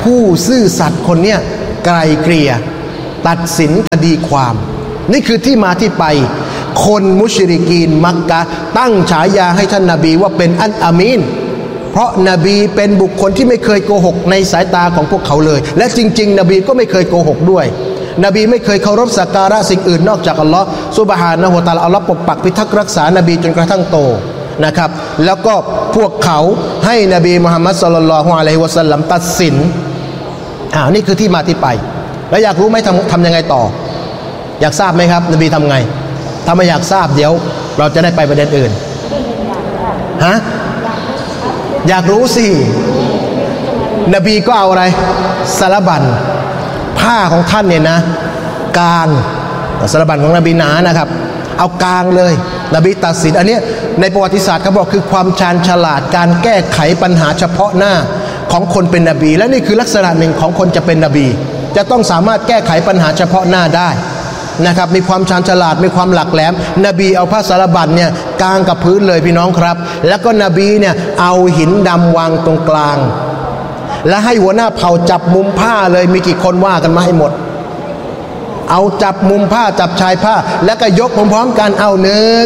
ผู้ซื่อสัตย์คนเนี้ยไกลเกลี่ยตัดสินคดีความนี่คือที่มาที่ไปคนมุชริกีนมักกะตั้งฉายาให้ท่านนบีว่าเป็นอัลอามีนเพราะนบีเป็นบุคคลที่ไม่เคยโกหกในสายตาของพวกเขาเลยและจริงๆนบีก็ไม่เคยโกหกด้วยนบีไม่เคยเคารพสักการะสิ่งอื่นนอกจากอัลลอฮ์ซุบฮานะฮูวะตะอาลาอัลลอฮ์ปกปักพิทักษ์รักษานบีจนกระทั่งโตนะครับแล้วก็พวกเขาให้นบีมุฮัมมัดศ็อลลัลลอฮุอะลัยฮิวะซัลลัมตัดสินนี่คือที่มาที่ไปแล้วอยากรู้ไหมทำยังไงต่ออยากทราบไหมครับนบีทำไงถ้าไม่อยากทราบเดี๋ยวเราจะได้ไปประเด็นอื่นฮะอยากรู้สินบีก็เอาอะไรสารบัญผ้าของท่านเนี่ยนะกางสารบัญของนบีหนานะครับเอากางเลยนบีตัดสินอันนี้ในประวัติศาสตร์เขาบอกคือความชาญฉลาดการแก้ไขปัญหาเฉพาะหน้าของคนเป็นนบีและนี่คือลักษณะหนึ่งของคนจะเป็นนบีจะต้องสามารถแก้ไขปัญหาเฉพาะหน้าได้นะครับมีความชาญฉลาดมีความหลักแหลมนบีเอาผ้าสารบัญเนี่ยกางกับพื้นเลยพี่น้องครับแล้วก็นบีเนี่ยเอาหินดำวางตรงกลางและให้หัวหน้าเผ่าจับมุมผ้าเลยมีกี่คนว่ากันมาให้หมดเอาจับมุมผ้าจับชายผ้าแล้วก็ยกพร้อมๆกันเอา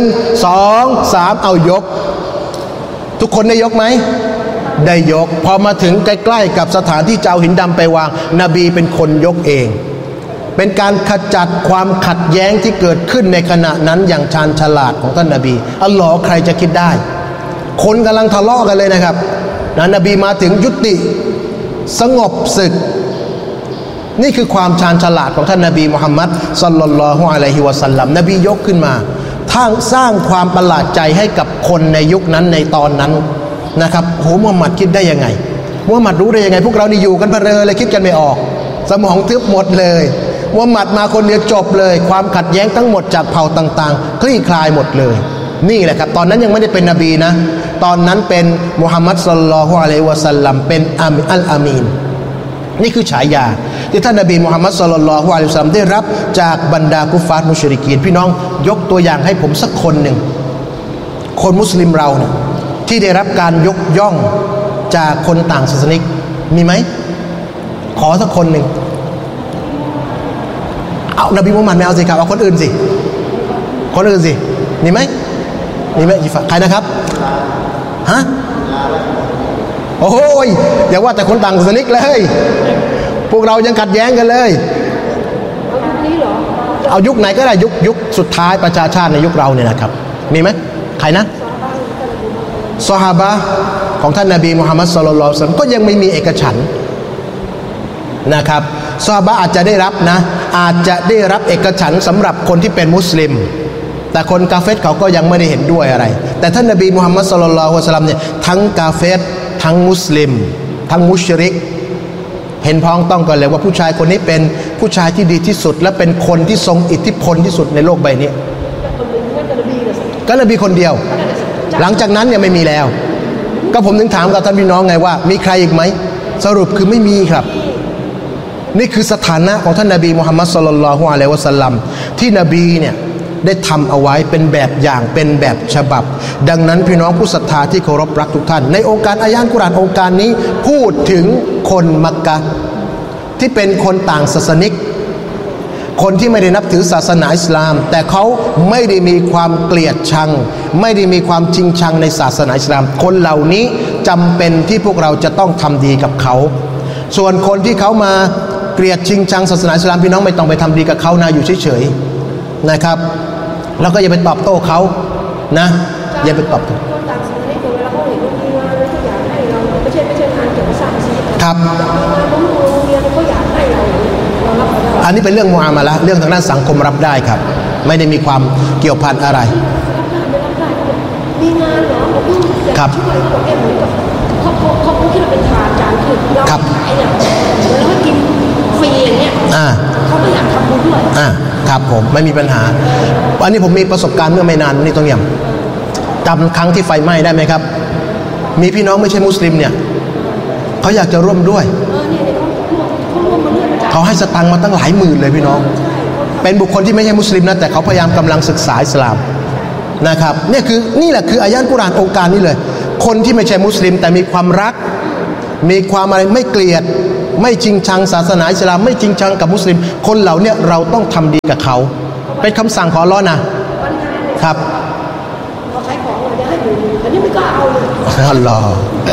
1 2 3เอายกทุกคนได้ยกไหมได้ยกพอมาถึงใกล้ๆกับสถานที่จะเอาหินดำไปวางนบีเป็นคนยกเองเป็นการขจัดความขัดแย้งที่เกิดขึ้นในขณะนั้นอย่างชาญฉลาดของท่านนบีอัลลอฮ์ใครจะคิดได้คนกำลังทะเลาะกันเลยนะครับนบีมาถึงยุติสงบศึกนี่คือความชาญฉลาดของท่านนบีมุฮัมมัดศ็อลลัลลอฮุอะลัยฮิวะซัลลัมนบียกขึ้นมาสร้างความประหลาดใจให้กับคนในยุคนั้นในตอนนั้นนะครับโหมุฮัมมัดคิดได้ยังไงมุฮัมมัดรู้ได้ยังไงพวกเรานี่อยู่กันเพลินเลยคิดกันไม่ออกสมองทึบหมดเลยมุฮัมมัดมาคนเดียวจบเลยความขัดแย้งทั้งหมดจากเผ่าต่างๆคลี่คลายหมดเลยนี่แหละครับตอนนั้นยังไม่ได้เป็นนบีนะตอนนั้นเป็นมุฮัมมัดศ็อลลัลลอฮุอะลัยฮิวะซัลลัมเป็นอัลอามีนนี่คือฉายาที่ท่านนบีมุฮัมมัดศ็อลลัลลอฮุอะลัยฮิวะซัลลัมได้รับจากบรรดากุฟฟาร์มุชริกีนพี่น้องยกตัวอย่างให้ผมสักคนหนึ่งคนมุสลิมเราเนี่ยที่ได้รับการยกย่องจากคนต่างศาสนิกมีไหมขอสักคนหนึ่งเอานบีมุฮัมมัดไม่เอาสิครับเอาคนอื่นสิคนอื่นสิมีไหมมีไหมใครนะครับฮะโอ้ยอย่าว่าแต่คนต่างศาสนิกเลยพวกเรายังขัดแย้งกันเลยเอายุคไหนก็ได้ยุคสุดท้ายประชาชาติในยุคเราเนี่ยนะครับมีไหมใครนะซอฮาบะห์ของท่านนบีมุฮัมมัดศ็อลลัลลอฮุอะลัยฮิวะซัลลัมก็ยังไม่มีเอกฉันท์นะครับซอฮาบะห์อาจจะได้รับนะอาจจะได้รับเอกฉันท์สำหรับคนที่เป็นมุสลิมแต่คนกาเฟรเขาก็ยังไม่ได้เห็นด้วยอะไรแต่ท่านนบีมุฮัมมัดศ็อลลัลลอฮุอะลัยฮิวะซัลลัมเนี่ยทั้งกาเฟรทั้งมุสลิมทั้งมุชริกเห็นพ้องต้องกันเลยว่าผู้ชายคนนี้เป็นผู้ชายที่ดีที่สุดและเป็นคนที่ทรงอิทธิพลที่สุดในโลกใบนี้ก็นบีคนเดียวหลังจากนั้นเนี่ยไม่มีแล้วก็ผมถึงถามกับท่านพี่น้องไงว่ามีใครอีกไหมสรุปคือไม่มีครับนี่คือสถานะของท่านนบีมุฮัมมัดศ็อลลัลลอฮุอะลัยฮิวะซัลลัมที่นบีเนี่ยได้ทำเอาไว้เป็นแบบอย่างเป็นแบบฉบับดังนั้นพี่น้องผู้ศรัทธาที่เคารพรักทุกท่านในองค์การอายะห์กุรอานองค์การนี้พูดถึงคนมักกะฮ์ที่เป็นคนต่างศาสนิกคนที่ไม่ได้นับถือศาสนาอิสลามแต่เขาไม่ได้มีความเกลียดชังไม่ได้มีความจริงชังในศาสนาอิสลามคนเหล่านี้จำเป็นที่พวกเราจะต้องทำดีกับเขาส่วนคนที่เขามาเกลียดชิงชังศาสนาอิสลามพี่น้องไม่ต้องไปทำดีกับเขานะอยู่เฉยๆนะครับแล้วก็อย่าไปตอบโต้เขานะอย่าไปตอบโต้ครับอันนี้เป็นเรื่องมุอามาละห์เรื่องทางด้านสังคมรับได้ครับไม่ได้มีความเกี่ยวพันอะไรมีงานเหรอครับช่วยตัวเองเหมือนกับเขาคิดว่าเป็นทานจานคือเราขายเนี่ยแล้วก็กินฟรีอย่างเงี้ยเขาไม่อยากทำบุญด้วยครับผมไม่มีปัญหาอันนี้ผมมีประสบการณ์เมื่อไม่นานนี่ตรงอย่างจำครั้งที่ไฟไหม้ได้ไหมครับมีพี่น้องไม่ใช่มุสลิมเนี่ยเขาอยากจะร่วมด้วยเขาให้สตังค์มาตั้งหลายหมื่นเลยพี่น้องเป็นบุคคลที่ไม่ใช่มุสลิมนะแต่เขาพยายามกำลังศึกษาอิสลามนะครับนี่แหละคืออายะห์กุรอานองค์การนี้เลยคนที่ไม่ใช่มุสลิมแต่มีความรักมีความอะไรไม่เกลียดไม่จริงชังศาสนาอิสลามไม่จริงชังกับมุสลิมคนเหล่านี้เราต้องทำดีกับเขาเป็นคำสั่งของอัลเลาะห์นะครับเขาขายของเลยให้ดูอันนี้ไม่กล้าเอาเลยอัลลอฮ์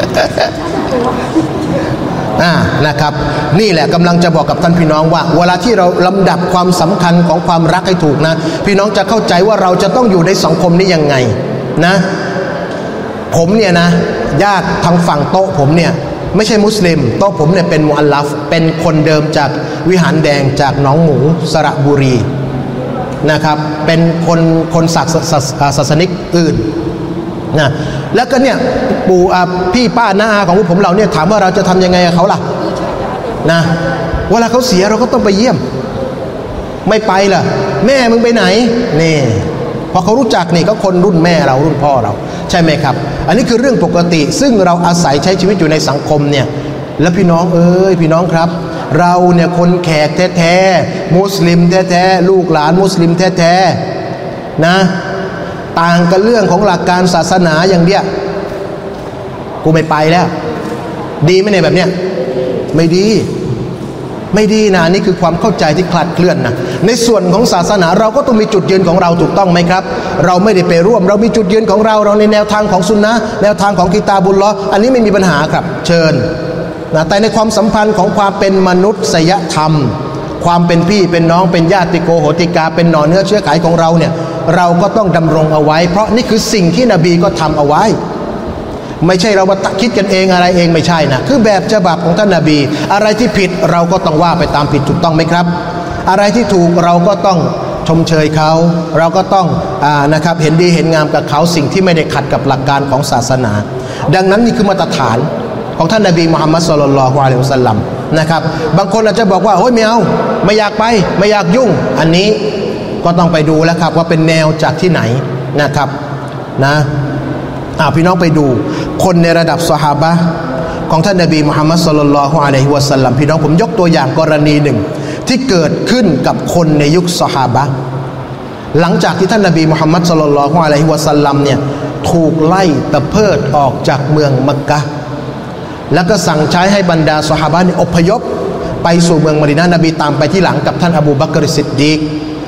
นะครับนี่แหละกำลังจะบอกกับท่านพี่น้องว่าเวลาที่เราลำดับความสำคัญของความรักให้ถูกนะพี่น้องจะเข้าใจว่าเราจะต้องอยู่ในสังคมนี้ยังไงนะผมเนี่ยนะญาติทางฝั่งโต๊ะผมเนี่ยไม่ใช่มุสลิมโต๊ะผมเนี่ยเป็นมุอัลลัฟเป็นคนเดิมจากวิหารแดงจากหนองหมูสระบุรีนะครับเป็นคนศาสนิกอื่นนะแล้วก็เนี่ยปู่พี่ป้าน้าอาของผมเราเนี่ยถามว่าเราจะทำยังไงกับเขาล่ะนะเวลาเขาเสียเราก็ต้องไปเยี่ยมไม่ไปล่ะแม่มึงไปไหนนี่พอเขารู้จักนี่ก็คนรุ่นแม่เรารุ่นพ่อเราใช่ไหมครับอันนี้คือเรื่องปกติซึ่งเราอาศัยใช้ชีวิตอยู่ในสังคมเนี่ยแล้วพี่น้องพี่น้องครับเราเนี่ยคนแขกแท้ๆมุสลิมแท้ๆลูกหลานมุสลิมแท้ๆนะต่างกันเรื่องของหลักการศาสนาอย่างเดียวกูไม่ไปแล้วดีไหมเนี่ยแบบเนี้ยไม่ดีนะนี่คือความเข้าใจที่คลาดเคลื่อนนะในส่วนของศาสนาเราก็ต้องมีจุดยืนของเราถูกต้องไหมครับเราไม่ได้ไปร่วมเรามีจุดยืนของเราในแนวทางของซุนนะห์แนวทางของกิตาบุลลอฮ์อันนี้ไม่มีปัญหาครับเชิญนะแต่ในความสัมพันธ์ของความเป็นมนุษยธรรมความเป็นพี่เป็นน้องเป็นญาติโกโหติกาเป็นหน่อเนื้อเชื้อไขของเราเนี่ยเราก็ต้องดำรงเอาไว้เพราะนี่คือสิ่งที่นบีก็ทำเอาไว้ไม่ใช่เรามาคิดกันเองอะไรเองไม่ใช่นะคือแบบฉบับของท่านนบีอะไรที่ผิดเราก็ต้องว่าไปตามผิดถูกต้องไหมครับอะไรที่ถูกเราก็ต้องชมเชยเขาเราก็ต้องนะครับเห็นดีเห็นงามกับเขาสิ่งที่ไม่ได้ขัดกับหลักการของศาสนาดังนั้นนี่คือมาตรฐานของท่านนบีมุฮัมมัดศ็อลลัลลอฮุอะลัยฮิวะซัลลัมนะครับบางคนอาจจะบอกว่าโอ้ยไม่เอาไม่อยากไปไม่อยากยุ่งอันนี้ก็ต้องไปดูแล้วครับว่าเป็นแนวจากที่ไหนนะครับนะพี่น้องไปดูคนในระดับซอฮาบะห์ของท่านนบีมุฮัมมัดศ็อลลัลลอฮุอะลัยฮิวะซัลลัมพี่น้องผมยกตัวอย่างกรณีหนึ่งที่เกิดขึ้นกับคนในยุคซอฮาบะห์หลังจากที่ท่านนบีมุฮัมมัดศ็อลลัลลอฮุอะลัยฮิวะซัลลัมเนี่ยถูกไล่ตะเพิดออกจากเมืองมักกะฮ์แล้วก็สั่งใช้ให้บรรดาซอฮาบะห์อพยพไปสู่เมืองมะดีนะห์นบีตามไปที่หลังกับท่านอบูบักรซิดดีก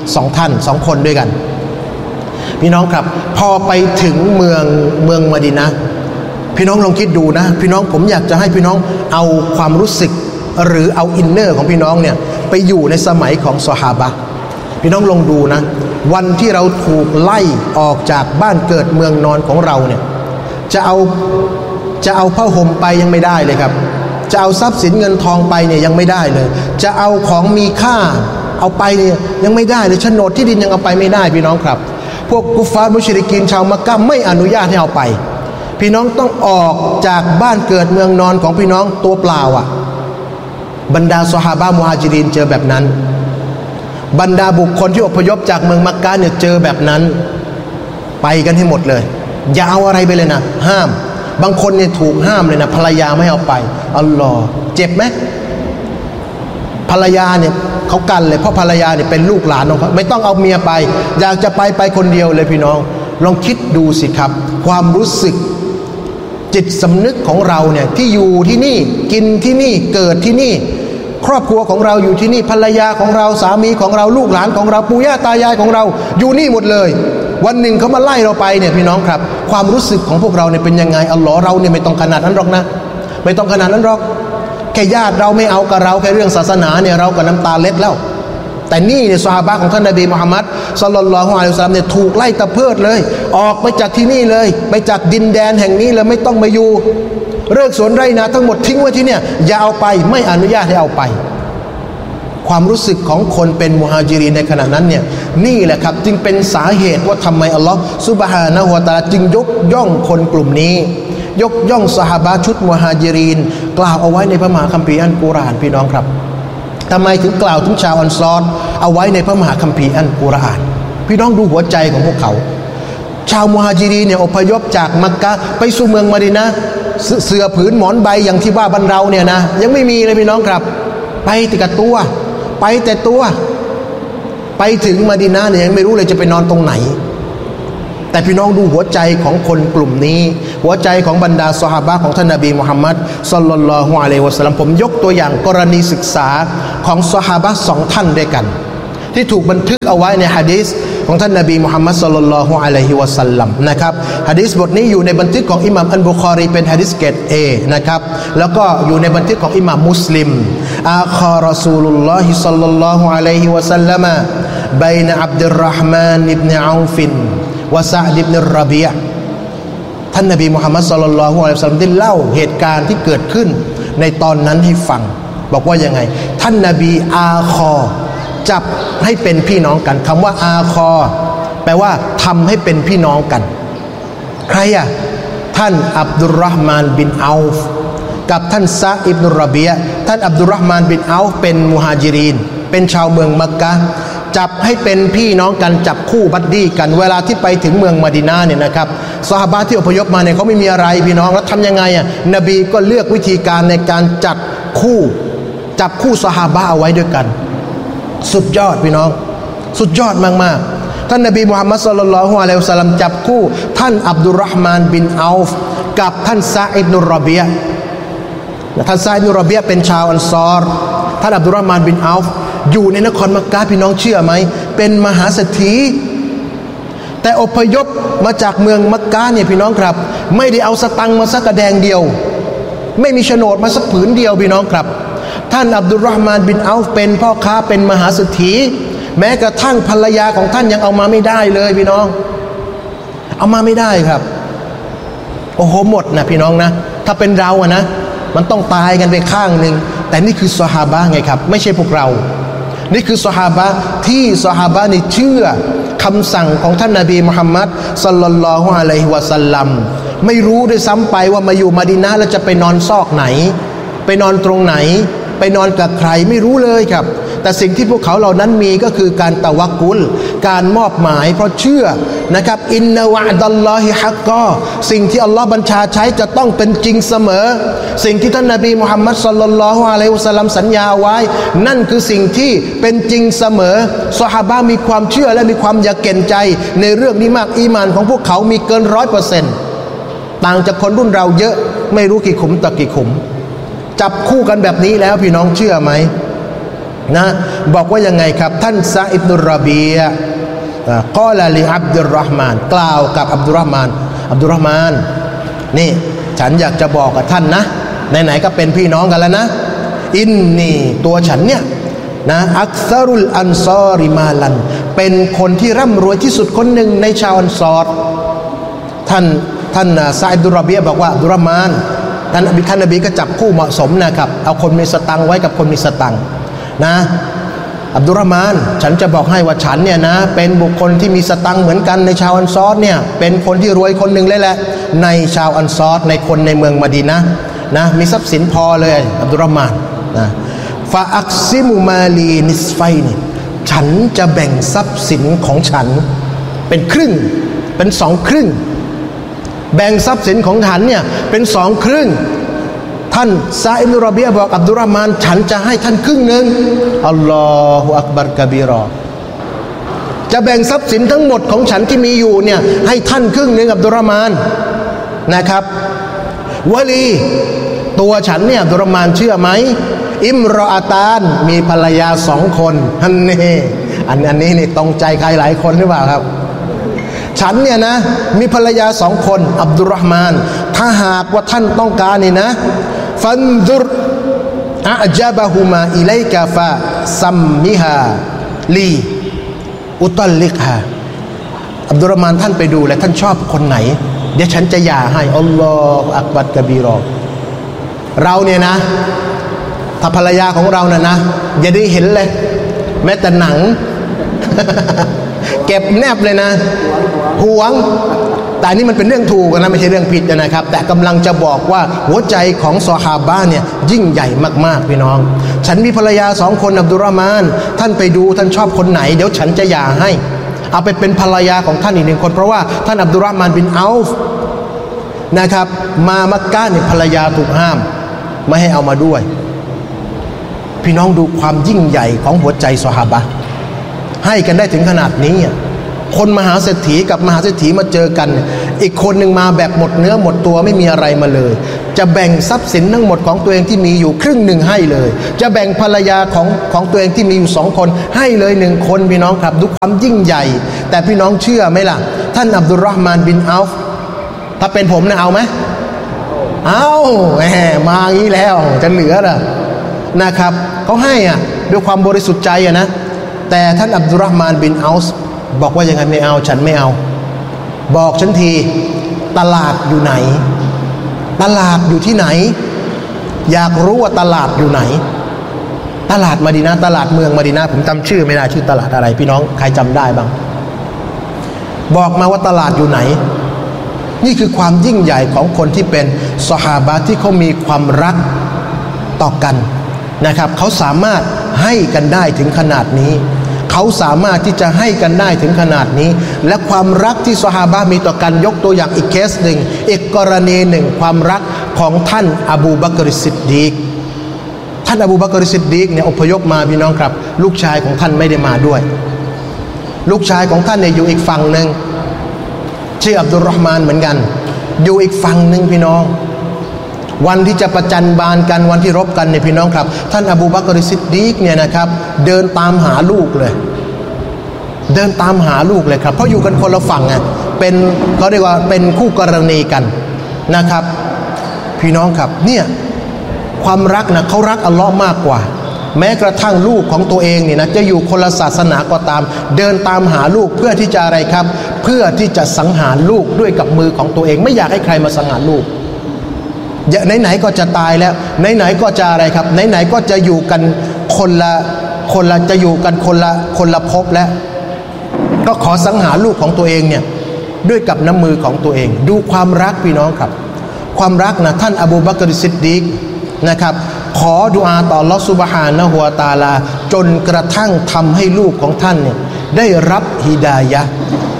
2 คนด้วยกันพี่น้องครับพอไปถึงเมืองมะดีนะห์พี่น้องลองคิดดูนะพี่น้องผมอยากจะให้พี่น้องเอาความรู้สึกหรือเอาอินเนอร์ของพี่น้องเนี่ยไปอยู่ในสมัยของซอฮาบะห์พี่น้องลองดูนะวันที่เราถูกไล่ออกจากบ้านเกิดเมืองนอนของเราเนี่ยจะเอาผ้าห่มไปยังไม่ได้เลยครับจะเอาทรัพย์สินเงินทองไปเนี่ยยังไม่ได้เลยจะเอาของมีค่าเอาไปเนี่ยยังไม่ได้เลยโฉนดที่ดินยังเอาไปไม่ได้พี่น้องครับพวกกุฟาร์มุชริกีนชาวมักกะฮ์ไม่อนุญาตให้เอาไปพี่น้องต้องออกจากบ้านเกิดเมืองนอนของพี่น้องตัวเปล่าบรรดาซอฮาบะห์มุฮาญิรินเจอแบบนั้นบรรดาบุคคลที่อพยพจากเมืองมักกะฮ์เนี่ยเจอแบบนั้นไปกันให้หมดเลยอย่าเอาอะไรไปเลยนะห้ามบางคนเนี่ยถูกห้ามเลยนะภรรยาไม่เอาไปอัลลอฮ์เจ็บไหมภรรยาเนี่ยเขากันเลยเพราะภรรยาเนี่ยเป็นลูกหลานของเขาไม่ต้องเอาเมียไปอยากจะไปคนเดียวเลยพี่น้องลองคิดดูสิครับความรู้สึกจิตสำนึกของเราเนี่ยที่อยู่ที่นี่กินที่นี่เกิดที่นี่ครอบครัวของเราอยู่ที่นี่ภรรยาของเราสามีของเราลูกหลานของเราปู่ย่าตายายของเราอยู่นี่หมดเลยวันหนึ่งเขามาไล่เราไปเนี่ยพี่น้องครับความรู้สึกของพวกเราเนี่ยเป็นยังไงอัลลอฮ์เราเนี่ยไม่ต้องขนาดนั้นหรอกนะไม่ต้องขนาดนั้นหรอกแค่ญาติเราไม่เอากับเราแค่เรื่องศาสนาเนี่ยเราก็น้ำตาเล็ดแล้วแต่นี่เนี่ยซอฮาบะห์ของท่านนบีมุฮัมมัดศ็อลลัลลอฮุอะลัยฮิวะซัลลัมเนี่ยถูกไล่ตะเพิดเลยออกไปจากที่นี่เลยไปจากดินแดนแห่งนี้เลยไม่ต้องมาอยู่เลิกสวนไร่นาทั้งหมดทิ้งไว้ที่เนี่ยอย่าเอาไปไม่อนุญาตให้เอาไปความรู้สึกของคนเป็นมุฮาญิรินในขณะนั้นเนี่ยนี่แหละครับจึงเป็นสาเหตุว่าทำไมอัลลอฮฺซุบฮานะฮูวะตะอาลาจึงยกย่องคนกลุ่มนี้ยกย่องซอฮาบะห์ชุดมุฮาญิรินกล่าวเอาไว้ในพระมหาคัมภีร์อัลกุรอานพี่น้องครับทำไมถึงกล่าวถึงชาวอันซอรเอาไว้ในพระมหาคัมภีร์อัลกุรอานพี่น้องดูหัวใจของพวกเขาชาวมุฮาญิรินเนี่ยอพยพจากมักกะฮ์ไปสู่เมืองมะดีนะห์เสื้อผืนหมอนใบอย่างที่ว่าบ้านเราเนี่ยนะยังไม่มีเลยพี่น้องครับไปแต่กับตัวไปถึงมะดีนะห์เนี่ยยังไม่รู้เลยจะไปนอนตรงไหนแต่พี่น้องดูหัวใจของคนกลุ่มนี้หัวใจของบรรดาซอฮาบะห์ของท่านนบีมุฮัมมัดศ็อลลัลลอฮุอะลัยฮิวะซัลลัมผมยกตัวอย่างกรณีศึกษาของซอฮาบะห์สองท่านด้วยกันที่ถูกบันทึกเอาไว้ในหะดีษของท่านนบีมุฮัมมัดศ็อลลัลลอฮุอะลัยฮิวะซัลลัมนะครับหะดีษบทนี้อยู่ในบันทึกของอิหม่ามอัลบุคอรีเป็นหะดีษเกรด A นะครับแล้วก็อยู่ในบันทึกของอิหม่ามมุสลิมอาคารอซูลุลลอฮิศ็อลลัลลอฮุอะลัยฮิวะซัลลัมบัยนะอับดุลเราะห์มานอิบนุเอาฟวะซะอ์ดอิบนุรบีอะห์ท่านนบีมุฮัมมัดศ็อลลัลลอฮุอะลัยฮิวะซัลลัมได้เล่าเหตุการณ์ที่เกิดขึ้นในตอนนั้นให้ฟังบอกว่ายังไงท่านนบีอาคอจับให้เป็นพี่น้องกันคำว่าอาคอแปลว่าทำให้เป็นพี่น้องกันใครอ่ะท่านอับดุลเราะห์มานบินเอาฟกับท่านซะอิบนุรบีอะห์ท่านอับดุลเราะห์มานบินเอาฟเป็นมุฮาญิรินเป็นชาวเมืองมักกะฮ์จับให้เป็นพี่น้องกันจับคู่บัดดี้กันเวลาที่ไปถึงเมืองมะดีนะห์เนี่ยนะครับซอฮาบะห์ที่อพยพมาเนี่ยเขาไม่มีอะไรพี่น้องแล้วทำยังไงอ่ะนบีก็เลือกวิธีการในการจับคู่ซอฮาบะห์เอาไว้ด้วยกันสุดยอดพี่น้องสุดยอดมากๆท่านนบีมุฮัมมัดศ็อลลัลลอฮุอะลัยฮิวะซัลลัมจับคู่ท่านอับดุลเราะห์มานบินเอาฟกับท่านซะอิบนุรบีอะห์ท่านซะอิบนุรบีอะห์เป็นชาวอันซอรท่านอับดุลเราะห์มานบินเอาฟอยู่ในนครมักกะฮ์พี่น้องเชื่อไหมเป็นมหาเศรษฐีแต่อพยพมาจากเมืองมักกะฮ์เนี่ยพี่น้องครับไม่ได้เอาสตังค์มาสักกระแดงเดียวไม่มีโฉนดมาสักผืนเดียวพี่น้องครับท่านอับดุลเราะห์มานบินเอาฟเป็นพ่อค้าเป็นมหาเศรษฐีแม้กระทั่งภรรยาของท่านยังเอามาไม่ได้เลยพี่น้องเอามาไม่ได้ครับโอ้โหหมดนะพี่น้องนะถ้าเป็นเราอะนะมันต้องตายกันไปข้างหนึ่งแต่นี่คือซอฮาบะห์ไงครับไม่ใช่พวกเรานี่คือซอฮาบะห์ที่ซอฮาบะห์นี่เชื่อคำสั่งของท่านนบีมุฮัมมัดศ็อลลัลลอฮุอะลัยฮิวะซัลลัมไม่รู้ด้วยซ้ำไปว่ามาอยู่มะดีนะห์แล้วจะไปนอนซอกไหนไปนอนตรงไหนไปนอนกับใครไม่รู้เลยครับแต่สิ่งที่พวกเขาเหล่านั้นมีก็คือการตะวักกุลการมอบหมายเพราะเชื่อนะครับอินนะวะดัลลอฮิฮักกอสิ่งที่อัลลอฮ์บัญชาใช้จะต้องเป็นจริงเสมอสิ่งที่ท่านนบีมุฮัมมัดศ็อลลัลลอฮุอะลัยฮิวะซัลลัมสัญญาไว้นั่นคือสิ่งที่เป็นจริงเสมอซอฮาบะห์มีความเชื่อและมีความยะเก็นใจในเรื่องนี้มากอีหม่านของพวกเขามีเกิน 100% ต่างจากคนรุ่นเราเยอะไม่รู้กี่ขุมต่อกี่ขุมจับคู่กันแบบนี้แล้วพี่น้องเชื่อไหมนะบอกว่ายังไงครับท่านซะอิบนุรบีอะห์กอลาลิอับดุลเราะห์มานกล่าวกับอับดุลเราะห์มานนี่ฉันอยากจะบอกกับท่านนะไหนๆก็เป็นพี่น้องกันแล้วนะอินนีตัวฉันเนี่ยนะอักษรุลอันซอริมาลันเป็นคนที่ร่ำรวยที่สุดคนหนึ่งในชาวอันซอรท่านซะอิบนุรบีอะห์บอกว่าอับดุลเราะห์มานท่านนบีก็จับคู่เหมาะสมนะครับเอาคนมีสตังค์ไว้กับคนมีสตังค์นะอับดุลเราะห์มานฉันจะบอกให้ว่าฉันเนี่ยนะเป็นบุคคลที่มีสตังค์เหมือนกันในชาวอันซอรเนี่ยเป็นคนที่รวยคนหนึ่งเลยแหละในชาวอันซอรในคนในเมืองมะดีนะห์นะมีทรัพย์สินพอเลยอับดุลเราะห์มานนะฟาอักซิมุมาลีนิสไฟนี่ฉันจะแบ่งทรัพย์สินของฉันเป็นครึ่งเป็นสองครึ่งแบ่งทรัพย์สินของฉันเนี่ยเป็นสองครึ่งท่านซะอิบนุรบีอะห์บอกอับดุลเราะห์มานฉันจะให้ท่านครึ่งนึงอัลลอฮุอักบัรกะบีรอจะแบ่งทรัพย์สินทั้งหมดของฉันที่มีอยู่เนี่ยให้ท่านครึ่งนึงอับดุลเราะห์มานนะครับวะลีตัวฉันเนี่ยอับดุลเราะห์มานเชื่อไหมอิมรออาตานมีภรรยา2 คนอันนี้นี่ตรงใจใครหลายคนหรือเปล่าครับฉันเนี่ยนะมีภรรยา2 คนอับดุลเราะห์มานถ้าหากว่าท่านต้องการนี่นะฟันดุรอะจับะฮุมาอิลัยกะฟะซัมมิฮาลีอุตัลลิกฮาอับดุลเราะห์มานท่านไปดูและท่านชอบคนไหนเดี๋ยวฉันจะหย่าให้อัลลอฮฺอักบัรกะบีรอเราเนี่ยนะถ้าภรรยาของเราน่ะนะอย่าได้เห็นเลยแม้แต่หนัง เก็บแนบเลยนะหวงแต่นี่มันเป็นเรื่องถูกนะไม่ใช่เรื่องผิดนะครับแต่กำลังจะบอกว่าหัวใจของซอฮาบะห์เนี่ยยิ่งใหญ่มากๆพี่น้องฉันมีภรรยา2 คนอับดุลเราะห์มานท่านไปดูท่านชอบคนไหนเดี๋ยวฉันจะหย่าให้เอาไปเป็นภรรยาของท่านอีก1 คนเพราะว่าท่านอับดุลเราะห์มานบินเอาฟนะครับมามักกะฮ์เนี่ยภรรยาถูกห้ามไม่ให้เอามาด้วยพี่น้องดูความยิ่งใหญ่ของหัวใจซอฮาบะห์ให้กันได้ถึงขนาดนี้คนมหาเศรษฐีกับมหาเศรษฐีมาเจอกันอีกคนหนึ่งมาแบบหมดเนื้อหมดตัวไม่มีอะไรมาเลยจะแบ่งทรัพย์สินทั้งหมดของตัวเองที่มีอยู่ครึ่งหนึ่งให้เลยจะแบ่งภรรยาของตัวเองที่มีอยู่2 คนให้เลย1 คนพี่น้องครับดูความยิ่งใหญ่แต่พี่น้องเชื่อไหมล่ะท่านอับดุลเราะห์มานบินอัฟถ้าเป็นผมนะเอาไหมเอาแหมมาอย่างนี้แล้วจะเหลือเหรอนะครับเขาให้ด้วยความบริสุทธิ์ใจนะแต่ท่านอับดุลเราะห์มานบินอัฟบอกว่ายังไงไม่เอาฉันไม่เอาบอกฉันทีตลาดอยู่ไหนตลาดอยู่ที่ไหนอยากรู้ว่าตลาดอยู่ไหนตลาดมะดีนะห์ตลาดเมืองมะดีนะห์ผมจำชื่อไม่ได้ชื่อตลาดอะไรพี่น้องใครจำได้บ้างบอกมาว่าตลาดอยู่ไหนนี่คือความยิ่งใหญ่ของคนที่เป็นซอฮาบะห์ที่เขามีความรักต่อกันนะครับเขาสามารถให้กันได้ถึงขนาดนี้เขาสามารถที่จะให้กันได้ถึงขนาดนี้และความรักที่ซอฮาบะห์มีต่อกันยกตัวอย่างอีกเคสหนึ่งอีกกรณีหนึ่งความรักของท่านอบูบักรซิดดีกท่านอบูบักรซิดดีกเนี่ยอพยพมาพี่น้องครับลูกชายของท่านไม่ได้มาด้วยลูกชายของท่านเนี่ยอยู่อีกฝั่งหนึ่งชื่ออับดุลเราะห์มานเหมือนกันอยู่อีกฝั่งหนึ่งพี่น้องวันที่จะประจันบานกันวันที่รบกันเนี่ยพี่น้องครับท่านอบูบักรซิดดีกเนี่ยนะครับเดินตามหาลูกเลยเดินตามหาลูกเลยครับเพราะอยู่กันคนละฝั่งเป็นเขาเรียกว่าเป็นคู่กรณีกันนะครับพี่น้องครับเนี่ยความรักนะเขารักอัลลอฮ์มากกว่าแม้กระทั่งลูกของตัวเองเนี่ยนะจะอยู่คนละศาสนาก็ตามเดินตามหาลูกเพื่อที่จะอะไรครับเพื่อที่จะสังหารลูกด้วยกับมือของตัวเองไม่อยากให้ใครมาสังหารลูกไหนๆก็จะตายแล้วไหนๆก็จะอะไรครับไหนๆก็จะอยู่กันคนละจะอยู่กันคนละภพแล้วก็ขอสังหารลูกของตัวเองเนี่ยด้วยกับน้ำมือของตัวเองดูความรักพี่น้องครับความรักนะท่านอบูบักรซิดดีกนะครับขอดุอาต่ออัลเลาะห์ซุบฮานะฮูวะตะอาลาจนกระทั่งทำให้ลูกของท่านเนี่ยได้รับฮิดายะห์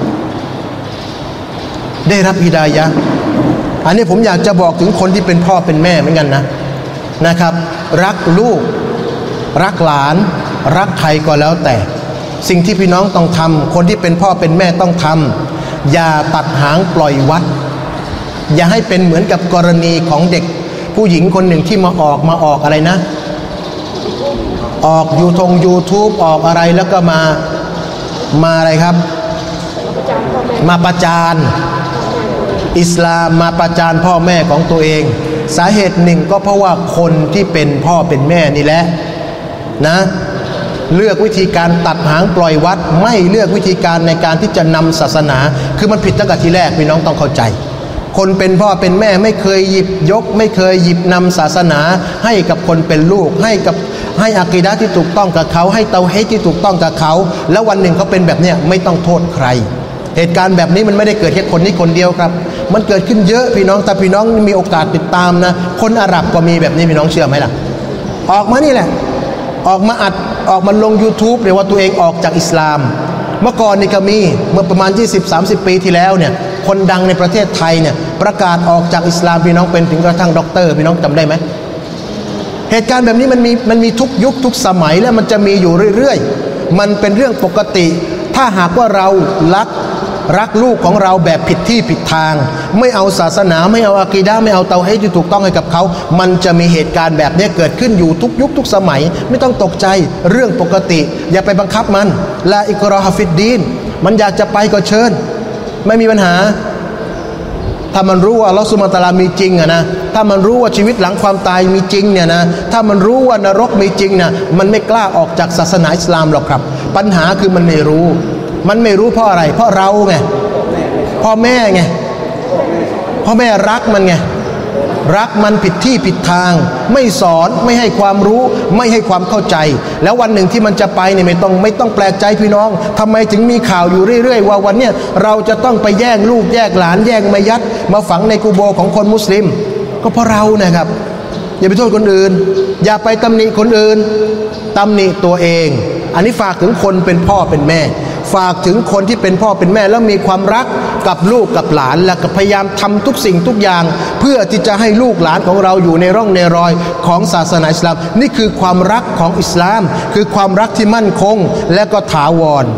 อันนี้ผมอยากจะบอกถึงคนที่เป็นพ่อเป็นแม่เหมือนกันนะครับรักลูกรักหลานรักใครก็แล้วแต่สิ่งที่พี่น้องต้องทำคนที่เป็นพ่อเป็นแม่ต้องทำอย่าตัดหางปล่อยวัดอย่าให้เป็นเหมือนกับกรณีของเด็กผู้หญิงคนหนึ่งที่มาออกอะไรนะออกYouTube ออกอะไรแล้วก็มาอะไรครับมาประจานอิสลามมาประจานพ่อแม่ของตัวเองสาเหตุหนึ่งก็เพราะว่าคนที่เป็นพ่อเป็นแม่นี่แหละนะเลือกวิธีการตัดหางปล่อยวัดไม่เลือกวิธีการในการที่จะนำศาสนาคือมันผิดตั้งแต่ทีแรกพี่น้องต้องเข้าใจคนเป็นพ่อเป็นแม่ไม่เคยหยิบยกไม่เคยหยิบนำศาสนาให้กับคนเป็นลูกให้อะกีดะห์ที่ถูกต้องกับเขาให้เตาฮีดที่ถูกต้องกับเขาแล้ววันหนึ่งเขาเป็นแบบเนี้ยไม่ต้องโทษใครเหตุการณ์แบบนี้มันไม่ได้เกิดแค่คนนี้คนเดียวครับมันเกิดขึ้นเยอะพี่น้องแต่พี่น้องมีโอกาสติดตามนะคนอาหรับก็มีแบบนี้พี่น้องเชื่อไหมล่ะออกมานี่แหละออกมาอัดออกมาลง YouTube เรียกว่าตัวเองออกจากอิสลามเมื่อก่อนนี่ก็มีเมื่อประมาณ 20-30 ปีที่แล้วเนี่ยคนดังในประเทศไทยเนี่ยประกาศออกจากอิสลามพี่น้องเป็นถึงกระทั่งด็อกเตอร์พี่น้องจำได้ไหมเหตุการณ์แบบนี้มันมีทุกยุคทุกสมัยและมันจะมีอยู่เรื่อยๆมันเป็นเรื่องปกติถ้าหากว่าเรารักลูกของเราแบบผิดที่ผิดทางไม่เอาศาสนาไม่เอาอะกีดะห์ไม่เอาเตาฮีดที่ถูกต้องให้กับเขามันจะมีเหตุการณ์แบบนี้เกิดขึ้นอยู่ทุกยุคทุกสมัยไม่ต้องตกใจเรื่องปกติอย่าไปบังคับมันลาอิกราฮะฟิดดีนมันอยากจะไปก็เชิญไม่มีปัญหาถ้ามันรู้ว่าอัลเลาะห์ซุบฮานะฮูวะตะอาลามีจริงนะถ้ามันรู้ว่าชีวิตหลังความตายมีจริงเนี่ยนะถ้ามันรู้ว่านรกมีจริงนะมันไม่กล้าออกจากศาสนาอิสลามหรอกครับปัญหาคือมันไม่รู้เพราะอะไรเพราะเราไงพ่อแม่ไงพ่อแม่รักมันไงรักมันผิดที่ผิดทางไม่สอนไม่ให้ความรู้ไม่ให้ความเข้าใจแล้ววันหนึ่งที่มันจะไปเนี่ยไม่ต้องแปลกใจพี่น้องทำไมถึงมีข่าวอยู่เรื่อยๆว่าวันเนี้ยเราจะต้องไปแย่งลูกแย่งหลานแย่งมายัดมาฝังในกุโบร์ของคนมุสลิมก็เพราะเรานะครับอย่าไปโทษคนอื่นอย่าไปตำหนิคนอื่นตำหนิตัวเองอันนี้ฝากถึงคนเป็นพ่อเป็นแม่ฝากถึงคนที่เป็นพ่อเป็นแม่แล้วมีความรักกับลูกกับหลานและก็พยายามทำทุกสิ่งทุกอย่างเพื่อที่จะให้ลูกหลานของเราอยู่ในร่องในรอยของศาสนาอิสลามนี่คือความรักของอิสลามคือความรักที่มั่นคงและก็ถาวร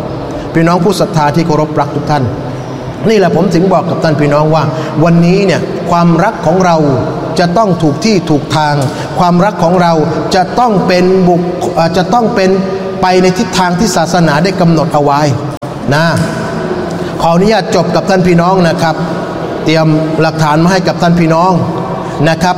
พี่น้องผู้ศรัทธาที่เคารพรักทุกท่านนี่แหละผมถึงบอกกับท่านพี่น้องว่าวันนี้เนี่ยความรักของเราจะต้องถูกที่ถูกทางความรักของเราจะต้องเป็นไปในทิศทางที่ศาสนาได้กำหนดเอาไว้นะขออนุญาตจบกับท่านพี่น้องนะครับเตรียมหลักฐานมาให้กับท่านพี่น้องนะครับ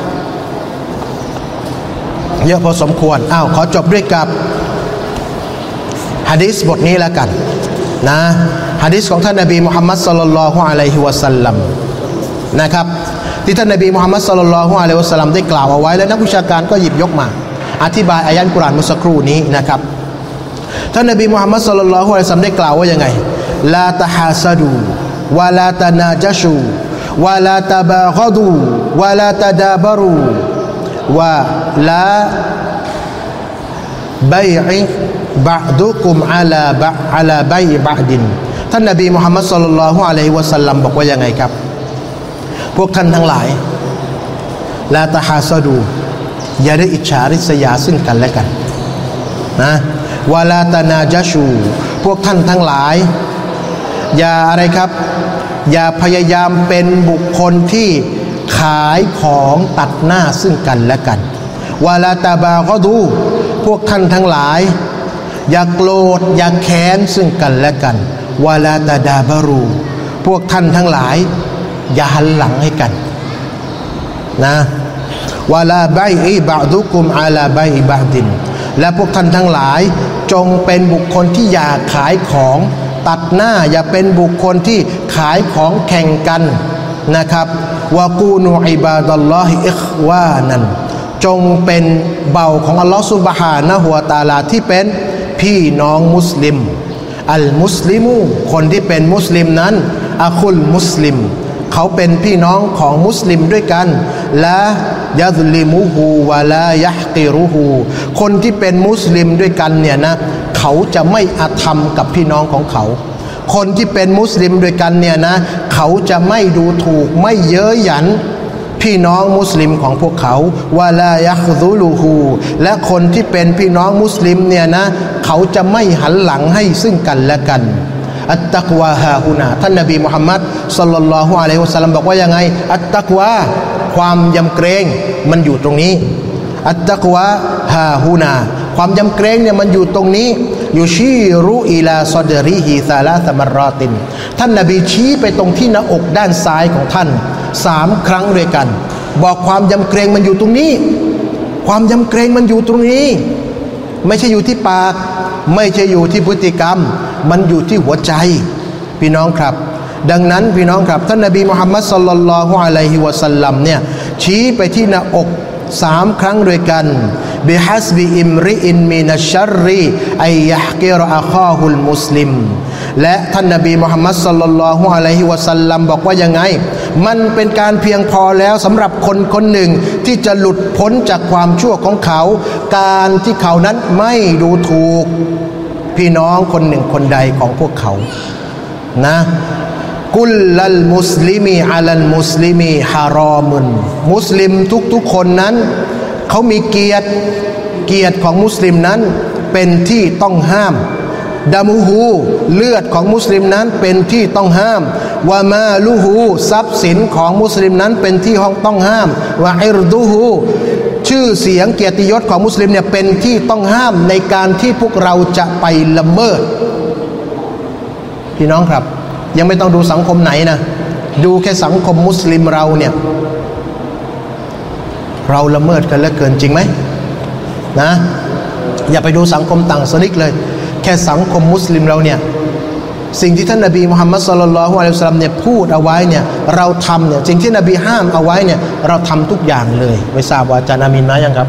เยอะพอสมควรขอจบด้วยกับหะดีษบทนี้แล้วกันนะหะดีษของท่านนบีมุฮัมมัดศ็อลลัลลอฮุอะลัยฮิวะซัลลัมนะครับที่ท่านนบีมุฮัมมัดศ็อลลัลลอฮุอะลัยฮิวะซัลลัมได้กล่าวเอาไว้และนักวิชาการก็หยิบยกมาอธิบายอายะห์กุรอานเมื่อสักครู่นี้นะครับท่านนบีมุฮัมมัดศ็อลลัลลอฮุอะลัยฮิวะซัลลัมได้กล่าวว่ายังไงลาตะฮาซะดูวะลาตะนาจะชูวะลาตะบาฆดูวะลาตะดาบะรูวะลาบัยอิบะดุกุมอะลาบัยบะดินท่านนบีมุฮัมมัดศ็อลลัลลอฮุอะลัยฮิวะซัลลัมบอกว่ายังไงครับพวกท่านทั้งหลายลาตะฮาซะดูอย่าได้อิจฉาริษยาซึ่งกันและกันนะวะลาตะนาจะชูพวกท่านทั้งหลายอย่าอะไรครับอย่าพยายามเป็นบุคคลที่ขายของตัดหน้าซึ่งกันและกันวะลาตะบาฆดูพวกท่านทั้งหลายอย่าโกรธอย่าแค้นซึ่งกันและกันวะลาตะดาบะรูพวกท่านทั้งหลายอย่าหันหลังให้กันนะวะลาบัยอิบะดุกุมอะลาบัยบะดินและพวกท่านทั้งหลายจงเป็นบุคคลที่อย่าขายของตัดหน้าอย่าเป็นบุคคลที่ขายของแข่งกันนะครับวะกูนูอิบาดัลลอฮิอิควานันจงเป็นเบาของอัลลอฮฺซุบฮานะฮูวะตะอาลาที่เป็นพี่น้องมุสลิมอัลมุสลิมูคนที่เป็นมุสลิมนั้นอะคุลมุสลิมเขาเป็นพี่น้องของมุสลิมด้วยกันละยัซลิมุฮูวะลายะฮกิรุฮูคนที่เป็นมุสลิมด้วยกันเนี่ยนะเขาจะไม่อาธรรมกับพี่น้องของเขาคนที่เป็นมุสลิมด้วยกันเนี่ยนะเขาจะไม่ดูถูกไม่เย้ยหยันพี่น้องมุสลิมของพวกเขาวะลายัคซุลูฮูและคนที่เป็นพี่น้องมุสลิมเนี่ยนะเขาจะไม่หันหลังให้ซึ่งกันและกันอัตตักวาฮาฮุนาท่านนบีมุฮัมมัดศ็อลลัลลอฮุอะลัยฮิวะซัลลัมบอกว่ายังไงอัตตักวาความยำเกรงมันอยู่ตรงนี้อัตตักวาฮาฮุนาความยำเกรงเนี่ยมันอยู่ตรงนี้ยูชีรุอิลาซอดริฮิซาลาซะมัรรอตินท่านนบีชี้ไปตรงที่หน้าอกด้านซ้ายของท่าน3 ครั้งด้วยกันบอกความยำเกรงมันอยู่ตรงนี้ความยำเกรงมันอยู่ตรงนี้ไม่ใช่อยู่ที่ปากไม่ใช่อยู่ที่พฤติกรรมมันอยู่ที่หัวใจพี่น้องครับดังนั้นพี่น้องครับท่านนบีมุฮัมมัดศ็อลลัลลอฮุอะลัยฮิวะซัลลัมเนี่ยชี้ไปที่หน้าอก3 ครั้งด้วยกันบิฮัสบิอิมริอินมินัชชัรริอัยยะฮกิรอะคอฮุลมุสลิมและท่านนบีมุฮัมมัดศ็อลลัลลอฮุอะลัยฮิวะซัลลัมบอกว่ายังไงมันเป็นการเพียงพอแล้วสำหรับคนคนหนึ่งที่จะหลุดพ้นจากความชั่วของเขาการที่เขานั้นไม่ดูถูกพี่น้องคนหนึ่งคนใดของพวกเขานะกุลลัลมุสลิมีอะลัลมุสลิมีฮารอมุนมุสลิมทุกๆคนนั้นเขามีเกียรติของมุสลิมนั้นเป็นที่ต้องห้ามดามูฮูเลือดของมุสลิมนั้นเป็นที่ต้องห้ามวะมาลูฮูทรัพย์สินของมุสลิมนั้นเป็นที่ต้องห้ามวะอิรดูฮูชื่อเสียงเกียรติยศของมุสลิมเนี่ยเป็นที่ต้องห้ามในการที่พวกเราจะไปละเมิดพี่น้องครับยังไม่ต้องดูสังคมไหนนะดูแค่สังคมมุสลิมเราเนี่ยเราละเมิดกันเหลือเกินจริงไหมนะอย่าไปดูสังคมต่างศาสนาเลยแค่สังคมมุสลิมเราเนี่ยสิ่งที่ท่านนบีมุฮัมมัดศ็อลลัลลอฮุอะลัยฮิวะซัลลัมเนี่ยพูดเอาไว้เนี่ยเราทำเนี่ยสิ่งที่นบีห้ามเอาไว้เนี่ยเราทำทุกอย่างเลยไม่ทราบว่าอาจารย์อามีนมายังครับ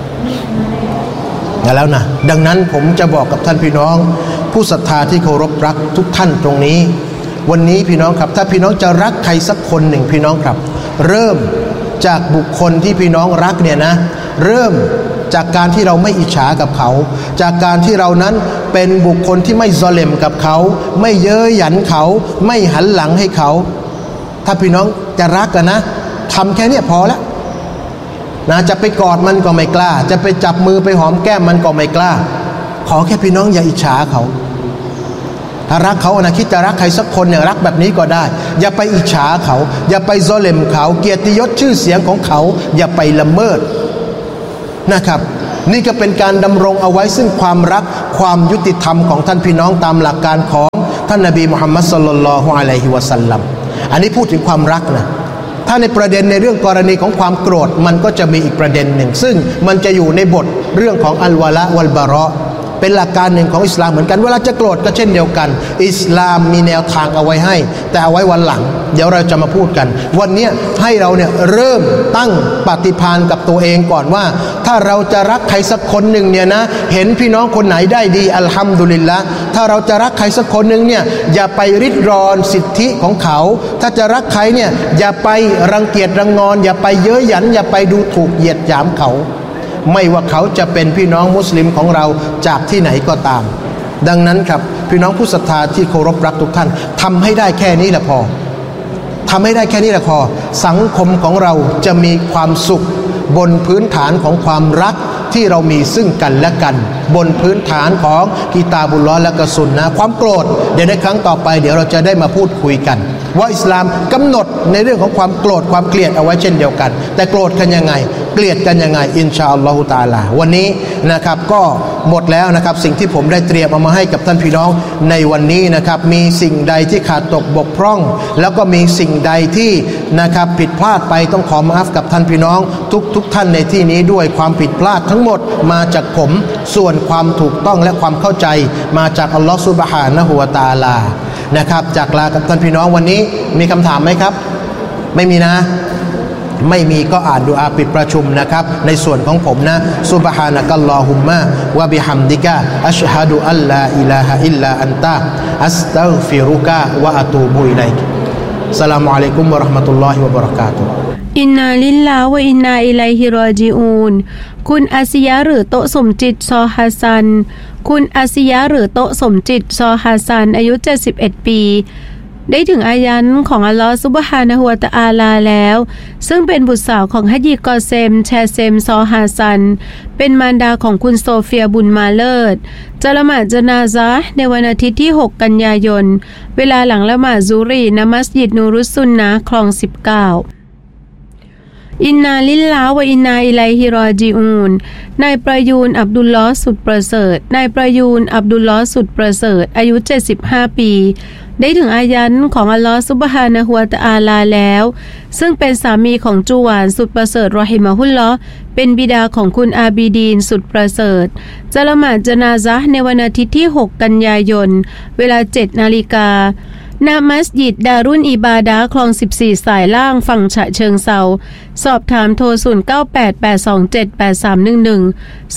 แล้วนะดังนั้นผมจะบอกกับท่านพี่น้องผู้ศรัทธาที่เคารพรักทุกท่านตรงนี้วันนี้พี่น้องครับถ้าพี่น้องจะรักใครสักคนหนึ่งพี่น้องครับเริ่มจากบุคคลที่พี่น้องรักเนี่ยนะเริ่มจากการที่เราไม่อิจฉากับเขาจากการที่เรานั้นเป็นบุคคลที่ไม่ซอเลมกับเขาไม่เย้ยหยันเขาไม่หันหลังให้เขาถ้าพี่น้องจะรักกันนะทำแค่นี้พอแล้วนะจะไปกอดมันก็ไม่กล้าจะไปจับมือไปหอมแก้มมันก็ไม่กล้าขอแค่พี่น้องอย่าอิจฉาเขารักเขานะคิดจะรักใครสักคนเนี่ยรักแบบนี้ก็ได้อย่าไปอิจฉาเขาอย่าไปซอเลมเขาเกียรติยศชื่อเสียงของเขาอย่าไปละเมิดนะครับนี่ก็เป็นการดำรงเอาไว้ซึ่งความรักความยุติธรรมของท่านพี่น้องตามหลักการของท่านนบีมุฮัมมัดศ็อลลัลลอฮุอะลัยฮิวะซัลลัมอันนี้พูดถึงความรักนะถ้าในประเด็นในเรื่องกรณีของความโกรธมันก็จะมีอีกประเด็นหนึ่งซึ่งมันจะอยู่ในบทเรื่องของอัลวะละวัลบะเราะห์เป็นหลักการหนึ่งของอิสลามเหมือนกันเวลาจะโกรธก็เช่นเดียวกันอิสลามมีแนวทางเอาไว้ให้แต่เอาไว้วันหลังเดี๋ยวเราจะมาพูดกันวันนี้ให้เราเนี่ยเริ่มตั้งปฏิภาณกับตัวเองก่อนว่าถ้าเราจะรักใครสักคนหนึ่งเนี่ยนะเห็นพี่น้องคนไหนได้ดีอัลฮัมดุลิลละห์ถ้าเราจะรักใครสักคนหนึ่งเนี่ยอย่าไปริดรอนสิทธิของเขาถ้าจะรักใครเนี่ยอย่าไปรังเกียจรังงอนอย่าไปเย้ยหยันอย่าไปดูถูกเหยียดหยามเขาไม่ว่าเขาจะเป็นพี่น้องมุสลิมของเราจากที่ไหนก็ตามดังนั้นครับพี่น้องผู้ศรัทธาที่เคารพรักทุกท่านทำให้ได้แค่นี้แหละพอทำให้ได้แค่นี้แหละพอสังคมของเราจะมีความสุขบนพื้นฐานของความรักที่เรามีซึ่งกันและกันบนพื้นฐานของกิตาบุลลอฮ์และก็ซุนนะห์ความโกรธเดี๋ยวในครั้งต่อไปเดี๋ยวเราจะได้มาพูดคุยกันว่าอิสลามกำหนดในเรื่องของความโกรธความเกลียดเอาไว้เช่นเดียวกันแต่โกรธกันยังไงเกลียดกันยังไงอินชาอัลลอฮุตะอาลาวันนี้นะครับก็หมดแล้วนะครับสิ่งที่ผมได้เตรียมเอามาให้กับท่านพี่น้องในวันนี้นะครับมีสิ่งใดที่ขาดตกบกพร่องแล้วก็มีสิ่งใดที่นะครับผิดพลาดไปต้องขอมาอัฟกับท่านพี่น้องทุกท่านในที่นี้ด้วยความผิดพลาดทั้งหมดมาจากผมส่วนความถูกต้องและความเข้าใจมาจากอัลลอฮฺซุบฮานะฮูวะตะอาลานะครับจากลากับท่านพี่น้องวันนี้มีคำถามไหมครับไม่มีนะไม่มีก็อ่านดุอาปิดประชุมนะครับในส่วนของผมนะซุบฮานะกัลลอฮุมมะวะบิฮัมดิกะอัชฮะดุอัลลาอิลาฮะอิลลาอันตะอัสตัฆฟิรุกะวะอะตูบุอิลัยกอัสสลามุอะลัยกุมวะเราะห์มะตุลลอฮิวะบะเราะกาตุฮ์อินนาลิลลาฮ์วะอินนาอิลัยฮิรอญิอูนคุณอาซิยะหรือโตสมจิตซอฮัสซันคุณอาซิยะหรือโตสมจิตซอฮัสซันอายุ71ปีได้ถึงอายันของอัลลอฮฺซุบฮานะฮูวะตะอาลาแล้วซึ่งเป็นบุตรสาวของฮัจญีกอเซมแชเซมซอฮัสซันเป็นมารดาของคุณโซเฟียบุญมาเลิศจะละหมาดญะนาซะห์ในวันอาทิตย์ที่6กันยายนเวลาหลังละหมาดซุฮรีณมัสยิดนูรุสซุนนะห์คลอง19อินนาลิลลาฮ์วะอินนาอิลัยฮิรอญิอูนนายประยูนอับดุลลอฮ์สุดประเสริฐนายประยูนอับดุลลอฮ์สุดประเสริฐอายุ75ปีได้ถึงอายันของอัลลอฮ์ซุบฮานะฮูวะตะอาลาแล้วซึ่งเป็นสามีของจูหวานสุดประเสริฐรอฮิมะฮุลลอฮ์เป็นบิดาของคุณอาบีดีนสุดประเสริฐจะละหมาดญะนาซะห์ในวันอาทิตย์ที่6กันยายนเวลา 7:00 นณมัสยิดดารุนอิบาดะห์คลอง14สายล่างฝั่งฉะเชิงเทราสอบถามโทร0988278311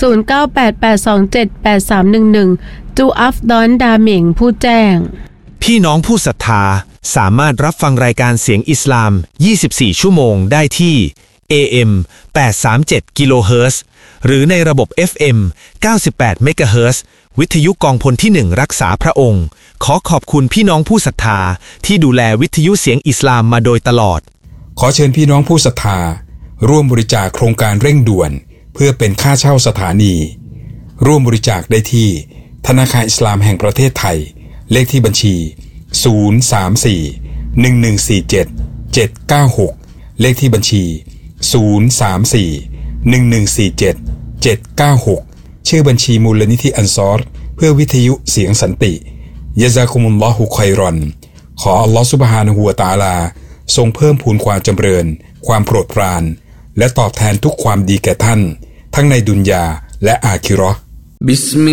0988278311จูอัฟดอนดาเหม่งผู้แจ้งพี่น้องผู้ศรัทธาสามารถรับฟังรายการเสียงอิสลาม24ชั่วโมงได้ที่ AM 837 กิโลเฮิรตซ์หรือในระบบ FM 98 เมกะเฮิรตซ์วิทยุกองพลที่1รักษาพระองค์ขอขอบคุณพี่น้องผู้ศรัทธาที่ดูแลวิทยุเสียงอิสลามมาโดยตลอดขอเชิญพี่น้องผู้ศรัทธาร่วมบริจาคโครงการเร่งด่วนเพื่อเป็นค่าเช่าสถานีร่วมบริจาคได้ที่ธนาคารอิสลามแห่งประเทศไทยเลขที่บัญชี034-1147-796เลขที่บัญชี034-1147-796ชื่อบัญชีมูลนิธิอันซอรเพื่อวิทยุเสียงสันติยะซากุมุลลอฮุค็อยรอนขออัลลอฮฺซุบฮานะฮูวะตะอาลาทรงเพิ่มพูนความจำเริญความโปรดปรานและตอบแทนทุกความดีแก่ท่านทั้งในดุนยาและอาคิเราะห์